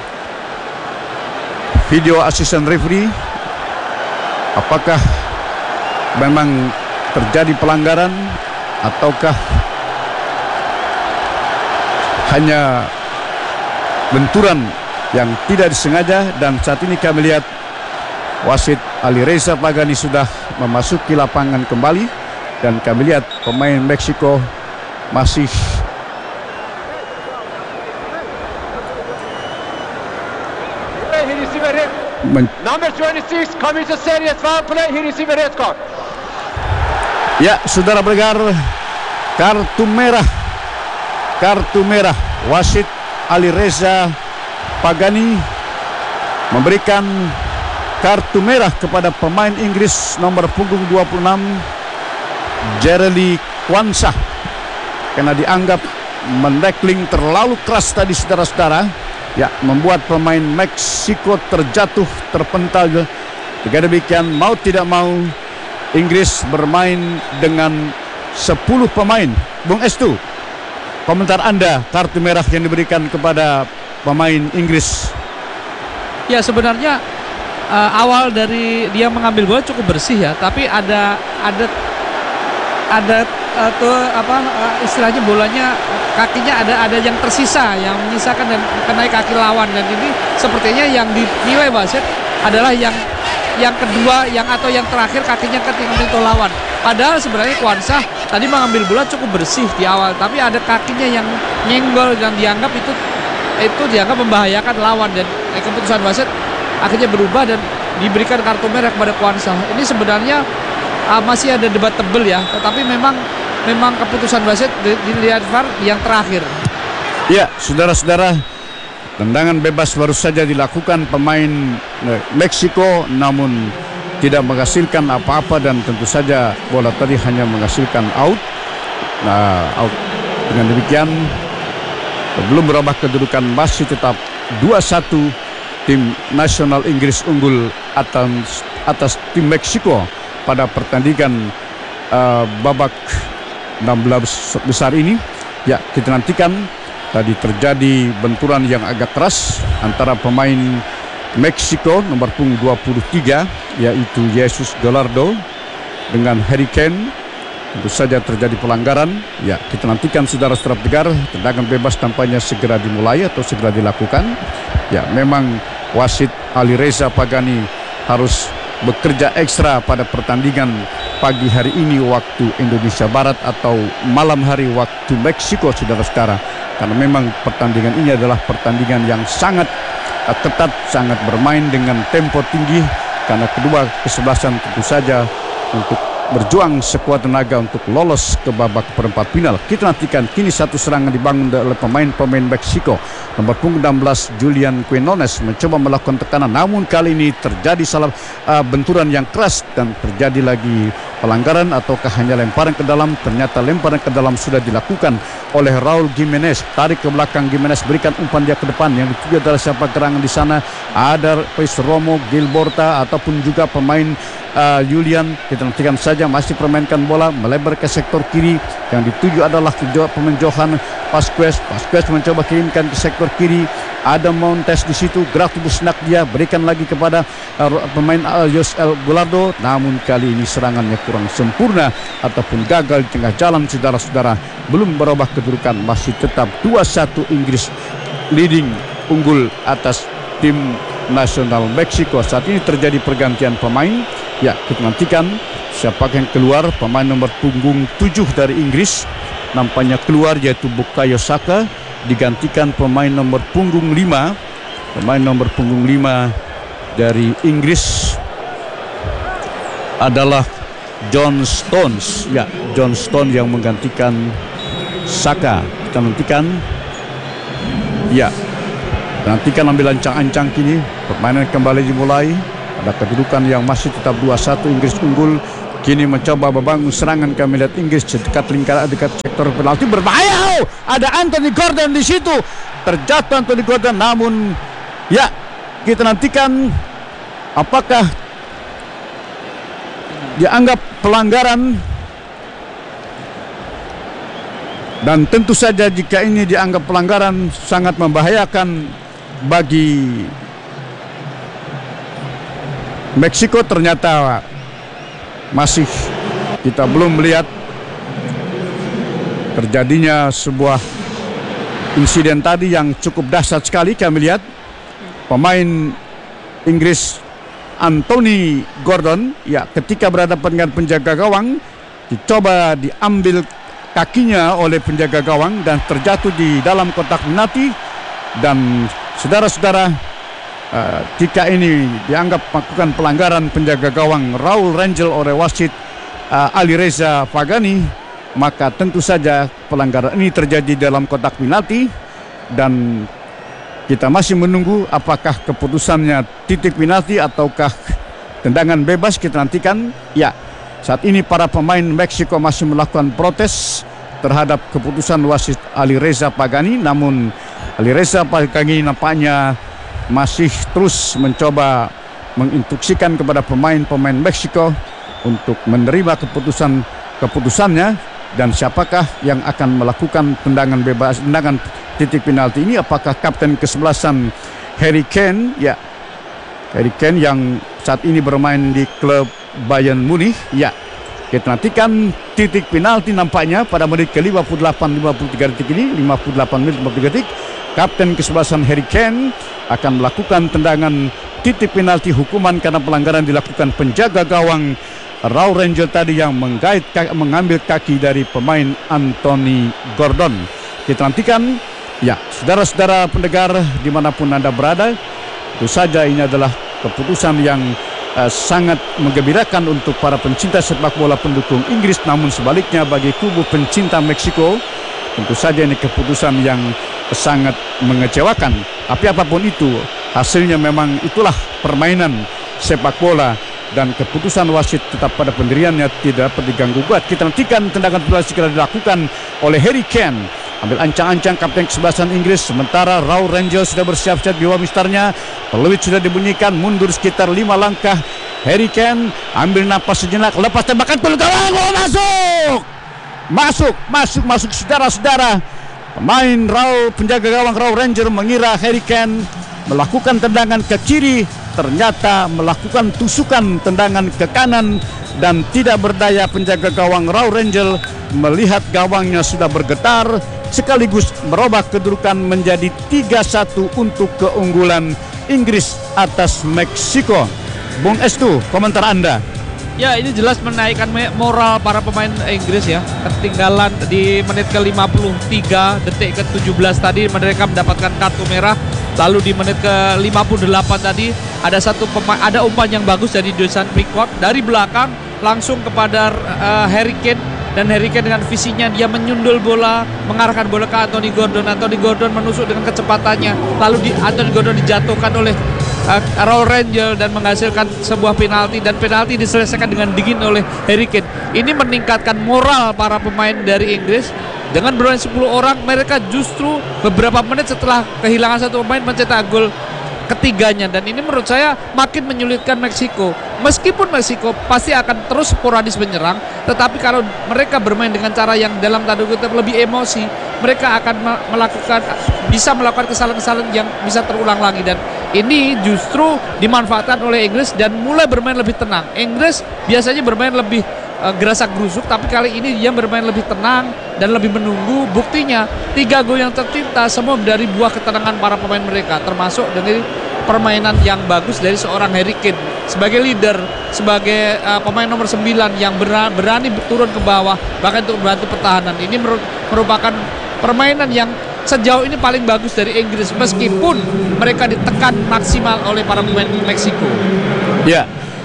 video asisten referee apakah memang terjadi pelanggaran ataukah hanya benturan yang tidak disengaja. Dan saat ini kami lihat wasit Ali Reza Pagani sudah memasuki lapangan kembali, dan kami lihat pemain Meksiko masih Number 26 commits a serious foul play. He received a red card. Ya, saudara pendengar, kartu merah. Wasit Ali Reza Pagani memberikan kartu merah kepada pemain Inggris nomor punggung 26 Jeremy Quansah karena dianggap mendekling terlalu keras tadi, saudara-saudara. Ya, membuat pemain Meksiko terjatuh, terpental. Jika demikian, mau tidak mau Inggris bermain dengan 10 pemain. Bung Estu, komentar Anda kartu merah yang diberikan kepada pemain Inggris? Ya, sebenarnya awal dari dia mengambil bola cukup bersih ya, tapi ada istilahnya bolanya kakinya ada yang tersisa, yang menyisakan dan kenai kaki lawan, dan ini sepertinya yang dinilai wasit adalah yang kedua atau yang terakhir kakinya menyentuh lawan. Padahal sebenarnya Quansah tadi mengambil bola cukup bersih di awal, tapi ada kakinya yang nyenggol dan dianggap itu dianggap membahayakan lawan, dan keputusan wasit akhirnya berubah dan diberikan kartu merah kepada Quansah. Ini sebenarnya masih ada debat tebel ya, tetapi memang keputusan wasit dilihat VAR yang terakhir. Ya, saudara-saudara, tendangan bebas baru saja dilakukan pemain Meksiko, namun tidak menghasilkan apa-apa, dan tentu saja bola tadi hanya menghasilkan out. Out. Dengan demikian, belum berubah kedudukan, masih tetap 2-1 tim nasional Inggris unggul atas tim Meksiko pada pertandingan babak 16 besar ini. Ya, kita nantikan. Tadi terjadi benturan yang agak keras antara pemain Meksiko nomor punggung 23 yaitu Jesus Gallardo dengan Harry Kane. Tentu saja terjadi pelanggaran. Ya, kita nantikan saudara-saudara pendengar, tendangan bebas tampaknya segera dimulai atau segera dilakukan. Ya, memang wasit Ali Reza Pagani harus bekerja ekstra pada pertandingan pagi hari ini waktu Indonesia Barat atau malam hari waktu Meksiko, saudara-saudara, karena memang pertandingan ini adalah pertandingan yang sangat ketat, sangat bermain dengan tempo tinggi, karena kedua kesebelasan tentu saja untuk berjuang sekuat tenaga untuk lolos ke babak perempat final. Kita nantikan. Kini satu serangan dibangun oleh pemain Meksiko. Nomor punggung 16 Julian Quinones mencoba melakukan tekanan, namun kali ini terjadi benturan yang keras dan terjadi lagi pelanggaran ataukah hanya lemparan ke dalam. Ternyata lemparan ke dalam sudah dilakukan oleh Raul Jimenez. Tarik ke belakang Jimenez, berikan umpan dia ke depan. Yang dituju adalah siapa gerangan di sana? Ada Pais Romo, Gilborta ataupun juga pemain Julian. Kita nantikan saja, masih permainkan bola melebar ke sektor kiri. Yang dituju adalah pemain Johan Pasquez mencoba kirimkan ke sektor kiri. Ada Montes di situ, gerak tubuh senak dia, berikan lagi kepada pemain Josel Gallardo. Namun kali ini serangannya kurang sempurna ataupun gagal di tengah jalan, saudara-saudara. Belum berubah kedudukan, masih tetap 2-1 Inggris leading, unggul atas tim nasional Meksiko. Saat ini terjadi pergantian pemain. Ya, kita nantikan siapa yang keluar. Pemain nomor punggung 7 dari Inggris nampaknya keluar, yaitu Bukayo Saka, digantikan pemain nomor punggung 5. Pemain nomor punggung 5 dari Inggris adalah John Stones. Ya, John Stones yang menggantikan Saka. Kita nantikan. Ya, nantikan ambil ancang-ancang kini. Permainan kembali dimulai. Ada kedudukan yang masih tetap 2-1, Inggris unggul. Kini mencoba membangun serangan, kami lihat Inggris dekat lingkaran, dekat sektor penalti, berbahaya. Ada Anthony Gordon di situ. Terjatuh Anthony Gordon, namun ya, kita nantikan apakah dianggap pelanggaran. Dan tentu saja jika ini dianggap pelanggaran sangat membahayakan bagi Meksiko. Ternyata masih kita belum melihat terjadinya sebuah insiden tadi yang cukup dahsyat sekali. Kami lihat pemain Inggris Anthony Gordon, ya, ketika berhadapan dengan penjaga gawang, dicoba diambil kakinya oleh penjaga gawang dan terjatuh di dalam kotak penalti. Dan saudara-saudara, jika ini dianggap melakukan pelanggaran penjaga gawang Raul Rangel oleh wasit Alireza Pagani, maka tentu saja pelanggaran ini terjadi dalam kotak penalti. Dan kita masih menunggu apakah keputusannya titik penalti ataukah tendangan bebas. Kita nantikan. Ya, saat ini para pemain Meksiko masih melakukan protes terhadap keputusan wasit Alireza Pagani. Namun Alireza Pagani nampaknya masih terus mencoba menginstruksikan kepada pemain-pemain Meksiko untuk menerima keputusannya. Dan siapakah yang akan melakukan tendangan bebas, tendangan titik penalti ini? Apakah kapten kesebelasan Harry Kane? Ya, Harry Kane yang saat ini bermain di klub Bayern Munich. Ya, kita nantikan titik penalti nampaknya pada menit ke-58 53 detik ini, 58 menit 53 detik. Kapten kesebelasan Harry Kane akan melakukan tendangan titik penalti hukuman karena pelanggaran dilakukan penjaga gawang Raul Rangel tadi yang mengambil kaki dari pemain Anthony Gordon. Kita nantikan. Ya, saudara-saudara pendengar dimanapun Anda berada, tentu saja ini adalah keputusan yang sangat menggembirakan untuk para pencinta sepak bola pendukung Inggris. Namun sebaliknya bagi kubu pencinta Meksiko, tentu saja ini keputusan yang sangat mengecewakan. Tapi apapun itu, hasilnya memang itulah permainan sepak bola. Dan keputusan wasit tetap pada pendiriannya, tidak dapat diganggu gugat. Kita nantikan tendangan bola segera dilakukan oleh Harry Kane. Ambil ancang-ancang kapten kesebelasan Inggris. Sementara Raul Rangel sudah bersiap-siap di bawah mistarnya. Peluit sudah dibunyikan, mundur sekitar 5 langkah. Harry Kane ambil napas sejenak, lepas tembakan peluit gawang. Oh, masuk saudara-saudara. Pemain penjaga gawang Raul Rangel mengira Harry Kane melakukan tendangan ke kiri, ternyata melakukan tusukan tendangan ke kanan. Dan tidak berdaya penjaga gawang Raul Rangel melihat gawangnya sudah bergetar, sekaligus merubah kedudukan menjadi 3-1 untuk keunggulan Inggris atas Meksiko. Bung Estu, komentar Anda? Ya, ini jelas menaikkan moral para pemain Inggris ya. Ketinggalan di menit ke-53, detik ke-17 tadi mereka mendapatkan kartu merah. Lalu di menit ke-58 tadi ada umpan yang bagus dari Dusan Pickford dari belakang langsung kepada Harry Kane. Dan Harry Kane dengan visinya dia menyundul bola, mengarahkan bola ke Anthony Gordon. Anthony Gordon menusuk dengan kecepatannya. Lalu Anthony Gordon dijatuhkan oleh Raul Rangel dan menghasilkan sebuah penalti. Dan penalti diselesaikan dengan dingin oleh Harry Kane. Ini meningkatkan moral para pemain dari Inggris. Dengan bermain 10 orang, mereka justru beberapa menit setelah kehilangan satu pemain mencetak gol ketiganya. Dan ini menurut saya makin menyulitkan Meksiko. Meskipun Meksiko pasti akan terus sporadis menyerang, tetapi kalau mereka bermain dengan cara yang dalam tanda kutip lebih emosi, mereka akan bisa melakukan kesalahan-kesalahan yang bisa terulang lagi. Dan ini justru dimanfaatkan oleh Inggris dan mulai bermain lebih tenang. Inggris biasanya bermain lebih gerasak gerusuk, tapi kali ini dia bermain lebih tenang dan lebih menunggu. Buktinya 3 gol yang tercipta semua dari buah ketenangan para pemain mereka, termasuk dari permainan yang bagus dari seorang Harry Kane sebagai leader, sebagai pemain nomor 9 yang berani turun ke bawah bahkan untuk membantu pertahanan. Ini merupakan permainan yang sejauh ini paling bagus dari Inggris meskipun mereka ditekan maksimal oleh para pemain Meksiko. Ya,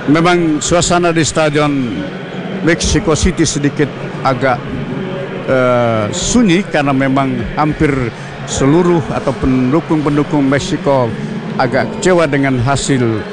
memang suasana di Stadion Mexico City sedikit agak sunyi karena memang hampir seluruh atau pendukung-pendukung Meksiko agak kecewa dengan hasil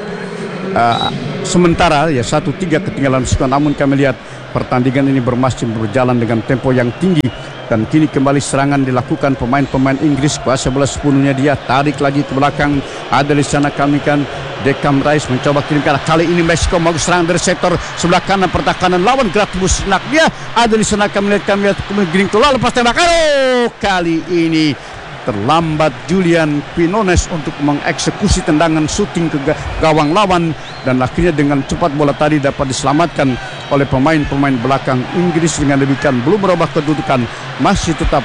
sementara ya 1-3 ketinggalan skor. Namun kami lihat pertandingan ini masih berjalan dengan tempo yang tinggi dan kini kembali serangan dilakukan pemain-pemain Inggris. Kuasa bola sepenuhnya dia, tarik lagi ke belakang. Ada di sana kami kan Declan Rice mencoba kirimkan. Kali ini Meksiko mau serang dari sektor sebelah kanan pertahanan lawan, gerak tembus senak dia. Ada di sana kami lihat giring keluar lepas tembakan. Oh, kali ini terlambat Julian Quinones untuk mengeksekusi tendangan shooting ke gawang lawan dan akhirnya dengan cepat bola tadi dapat diselamatkan oleh pemain-pemain belakang Inggris. Dengan demikian belum berubah kedudukan, masih tetap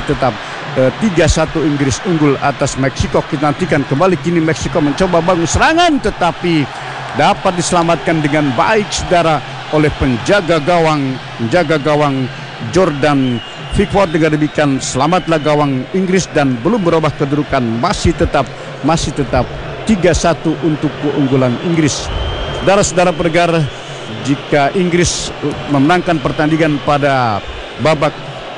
3-1 Inggris unggul atas Meksiko. Kita nantikan kembali kini Meksiko mencoba bangun serangan tetapi dapat diselamatkan dengan baik saudara oleh penjaga gawang Jordan Pickford. Dengan demikian selamatlah gawang Inggris dan belum berubah kedudukan, masih tetap 3-1 untuk keunggulan Inggris. Saudara-saudara pendengar, jika Inggris memenangkan pertandingan pada babak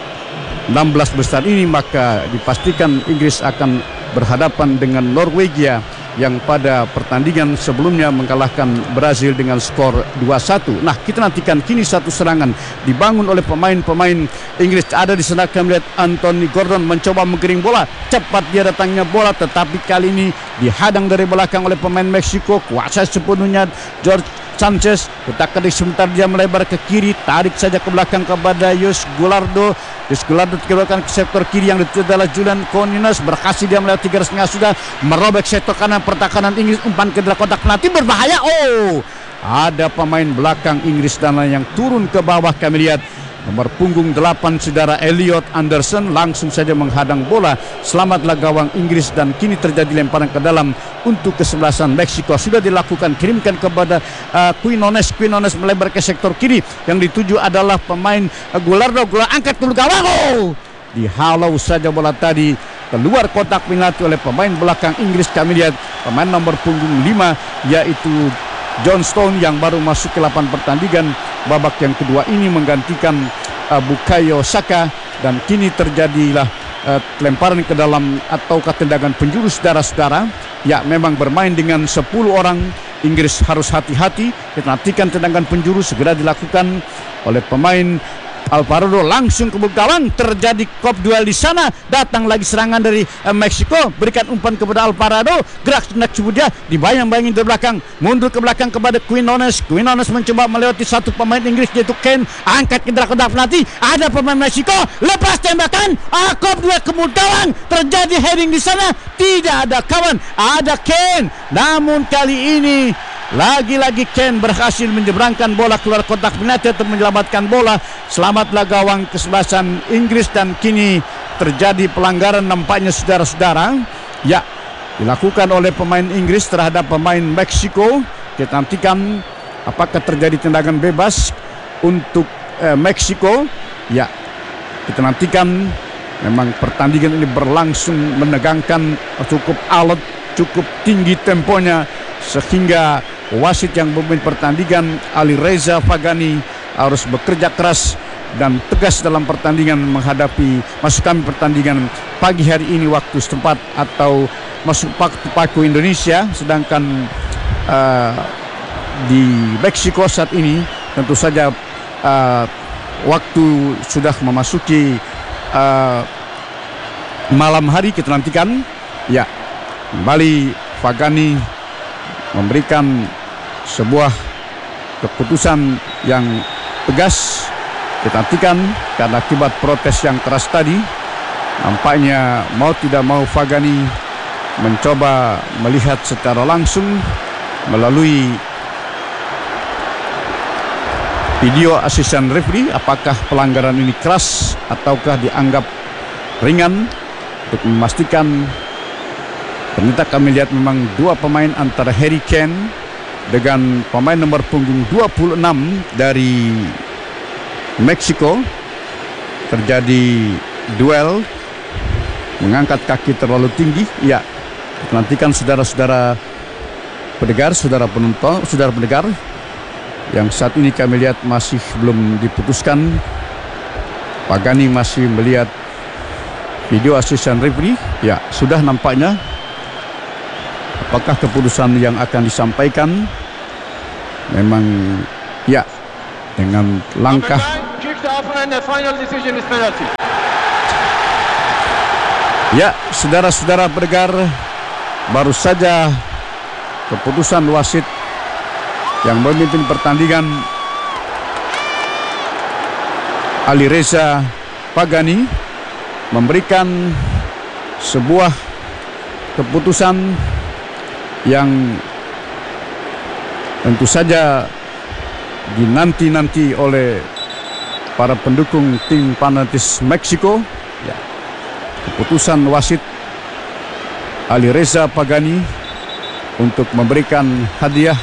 16 besar ini, maka dipastikan Inggris akan berhadapan dengan Norwegia yang pada pertandingan sebelumnya mengalahkan Brazil dengan skor 2-1. Nah, kita nantikan kini satu serangan dibangun oleh pemain-pemain Inggris. Ada di sana kami lihat Anthony Gordon mencoba menggiring bola. Cepat dia datangnya bola, tetapi kali ini dihadang dari belakang oleh pemain Meksiko. Kuasa sepenuhnya George Sanchez, letakkan di sebentar dia melebar ke kiri, tarik saja ke belakang kepada Yus Gulardo dikeluarkan ke sektor kiri yang dituju adalah Julian Quinones. Berhasil dia melewati garis tengah, sudah merobek sektor kanan pertahanan Inggris, umpan ke dalam kotak penalti berbahaya. Oh, ada pemain belakang Inggris dan yang turun ke bawah. Kami lihat nomor punggung 8 saudara Elliot Anderson langsung saja menghadang bola. Selamatlah gawang Inggris dan kini terjadi lemparan ke dalam untuk kesebelasan Meksiko. Sudah dilakukan, kirimkan kepada Quinones melebar ke sektor kiri yang dituju adalah pemain Gulardo angkat dulu gawang. Oh, dihalau saja bola tadi keluar kotak penalti oleh pemain belakang Inggris. Kami lihat pemain nomor punggung 5 yaitu John Stone yang baru masuk ke 8 pertandingan babak yang kedua ini menggantikan Bukayo Saka dan kini terjadilah lemparan ke dalam atau tendangan penjuru saudara-saudara. Ya, memang bermain dengan 10 orang. Inggris harus hati-hati. Kita nantikan tendangan penjuru segera dilakukan oleh pemain Alvarado langsung ke gawang. Terjadi kop duel di sana. Datang lagi serangan dari Meksiko. Berikan umpan kepada Alvarado. Gerak senak cubu dia. Dibayang-bayangin dari belakang. Mundur ke belakang kepada Quinones. Quinones mencoba melewati satu pemain Inggris yaitu Kane. Angkat ke kotak penalti. Ada pemain Meksiko. Lepas tembakan. Kop duel ke gawang. Terjadi heading di sana. Tidak ada kawan. Ada Kane. Namun kali ini lagi-lagi Kane berhasil menyeberangkan bola keluar kotak penalti untuk menyelamatkan bola. Selamatlah gawang kesebelasan Inggris dan kini terjadi pelanggaran nampaknya saudara-saudara. Ya, dilakukan oleh pemain Inggris terhadap pemain Meksiko. Kita nantikan apakah terjadi tendangan bebas untuk Meksiko. Ya, kita nantikan. Memang pertandingan ini berlangsung menegangkan, cukup alot, cukup tinggi temponya sehingga wasit yang memimpin pertandingan Ali Reza Fagani harus bekerja keras dan tegas dalam pertandingan menghadapi masuk kami pertandingan pagi hari ini waktu setempat atau masuk waktu Indonesia. Sedangkan di Meksiko saat ini tentu saja waktu sudah memasuki malam hari. Kita nantikan. Ya, kembali Fagani memberikan sebuah keputusan yang tegas. Kita nantikan karena akibat protes yang keras tadi nampaknya mau tidak mau Fagani mencoba melihat secara langsung melalui video asisten referee apakah pelanggaran ini keras ataukah dianggap ringan. Untuk memastikan, ternyata kami lihat memang dua pemain antara Harry Kane dengan pemain nomor punggung 26 dari Meksiko terjadi duel mengangkat kaki terlalu tinggi. Ya, nantikan saudara-saudara pendengar, saudara penonton, saudara pendengar, yang saat ini kami lihat masih belum diputuskan. Pagani masih melihat video asisten referee. Ya, sudah nampaknya. Apakah keputusan yang akan disampaikan memang ya dengan langkah ya, saudara-saudara pendengar, baru saja keputusan wasit yang memimpin pertandingan Ali Reza Pagani memberikan sebuah keputusan yang tentu saja dinanti-nanti oleh para pendukung tim fanatis Meksiko. Ya, keputusan wasit Ali Reza Pagani untuk memberikan hadiah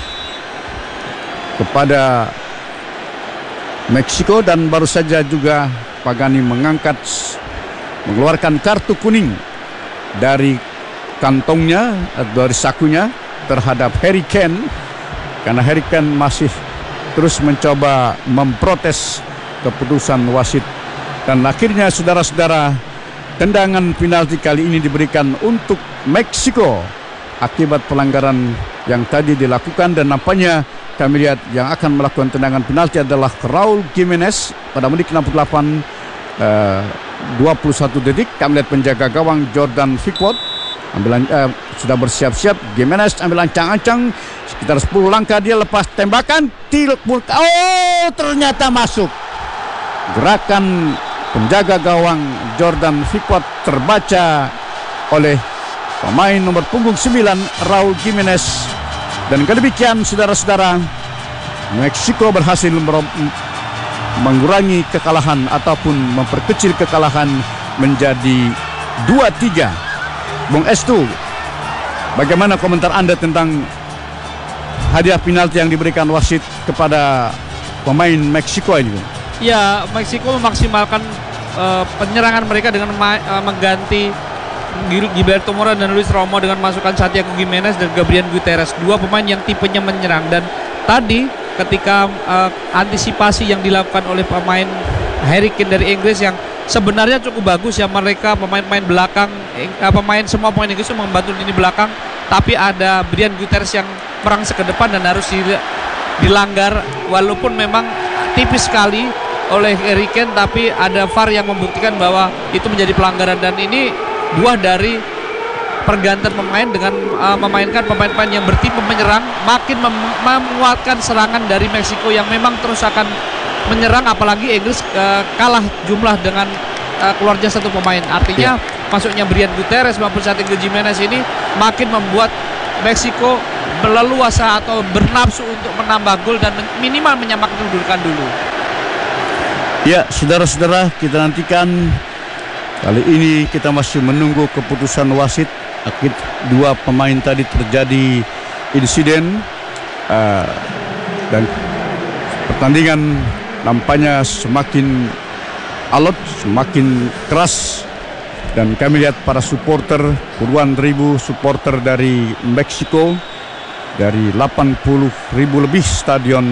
kepada Meksiko, dan baru saja juga Pagani mengeluarkan kartu kuning dari kantongnya atau dari sakunya terhadap Harry Kane, karena Harry Kane masih terus mencoba memprotes keputusan wasit. Dan akhirnya saudara-saudara, tendangan penalti kali ini diberikan untuk Meksiko akibat pelanggaran yang tadi dilakukan, dan nampaknya kami lihat yang akan melakukan tendangan penalti adalah Raul Jimenez pada menit 68 21 detik. Kami lihat penjaga gawang Jordan Pickford sudah bersiap-siap. Jimenez ambil ancang-ancang sekitar 10 langkah, dia lepas tembakan, ternyata masuk. Gerakan penjaga gawang Jordan Pickford terbaca oleh pemain nomor punggung 9 Raul Jimenez, dan kedemikian saudara-saudara, Meksiko berhasil mengurangi kekalahan ataupun memperkecil kekalahan menjadi 2-3. Bung Estu, bagaimana komentar Anda tentang hadiah penalti yang diberikan wasit kepada pemain Meksiko ini? Ya, Meksiko memaksimalkan penyerangan mereka dengan mengganti Gilberto Mora dan Luis Romo dengan masukan Santiago Giménez dan Gabriel Guterres, dua pemain yang tipenya menyerang. Dan tadi ketika antisipasi yang dilakukan oleh pemain Harry Kane dari Inggris yang sebenarnya cukup bagus ya, mereka pemain-pemain belakang, semua pemain Inggris itu membantu lini belakang, tapi ada Brian Guterres yang merangsek ke depan dan harus dilanggar walaupun memang tipis sekali oleh Harry Kane, tapi ada VAR yang membuktikan bahwa itu menjadi pelanggaran. Dan ini buah dari pergantian pemain dengan memainkan pemain-pemain yang bertipe menyerang, makin menguatkan serangan dari Meksiko yang memang terus akan menyerang, apalagi Inggris kalah jumlah dengan keluarnya satu pemain. Artinya masuknya Brian Guterres maupun Santiago Giménez ini makin membuat Meksiko berleluasa atau bernafsu untuk menambah gol dan minimal menyamakan kedudukan dulu. Ya, saudara-saudara, kita nantikan. Kali ini kita masih menunggu keputusan wasit. Akibat dua pemain tadi terjadi insiden dan pertandingan nampaknya semakin alot, semakin keras, dan kami lihat para supporter, puluhan ribu supporter dari Meksiko, dari 80.000 lebih stadion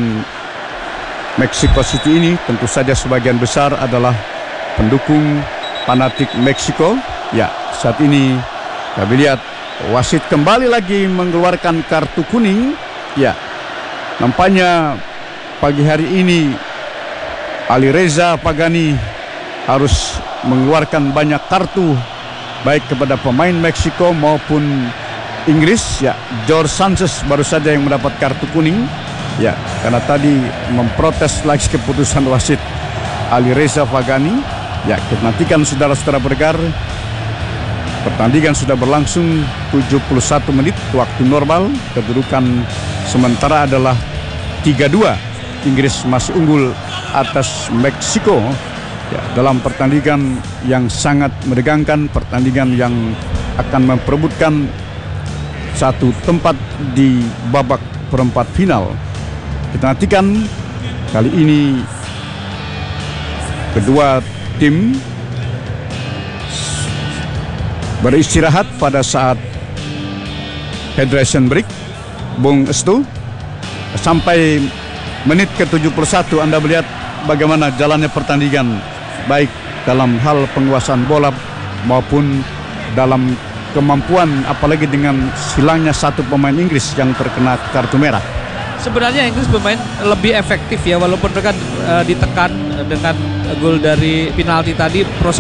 Mexico City ini, tentu saja sebagian besar adalah pendukung fanatik Meksiko. Ya, saat ini kami lihat wasit kembali lagi mengeluarkan kartu kuning. Ya, nampaknya pagi hari ini Ali Reza Pagani harus mengeluarkan banyak kartu baik kepada pemain Meksiko maupun Inggris. Ya, Jorge Sanchez baru saja yang mendapat kartu kuning. Ya, karena tadi memprotes lagi keputusan wasit Ali Reza Pagani. Ya, kita nantikan saudara-saudara pendengar. Pertandingan sudah berlangsung 71 menit waktu normal. Kedudukan sementara adalah 3-2. Inggris masih unggul atas Meksiko. Ya, dalam pertandingan yang sangat menegangkan, pertandingan yang akan memperebutkan satu tempat di babak perempat final. Kita nantikan kali ini kedua tim beristirahat pada saat hydration break. Bung Estu, sampai menit ke-71 Anda melihat bagaimana jalannya pertandingan, baik dalam hal penguasaan bola maupun dalam kemampuan, apalagi dengan hilangnya satu pemain Inggris yang terkena kartu merah. Sebenarnya Inggris bermain lebih efektif ya, walaupun mereka ditekan dengan gol dari penalti tadi. Proses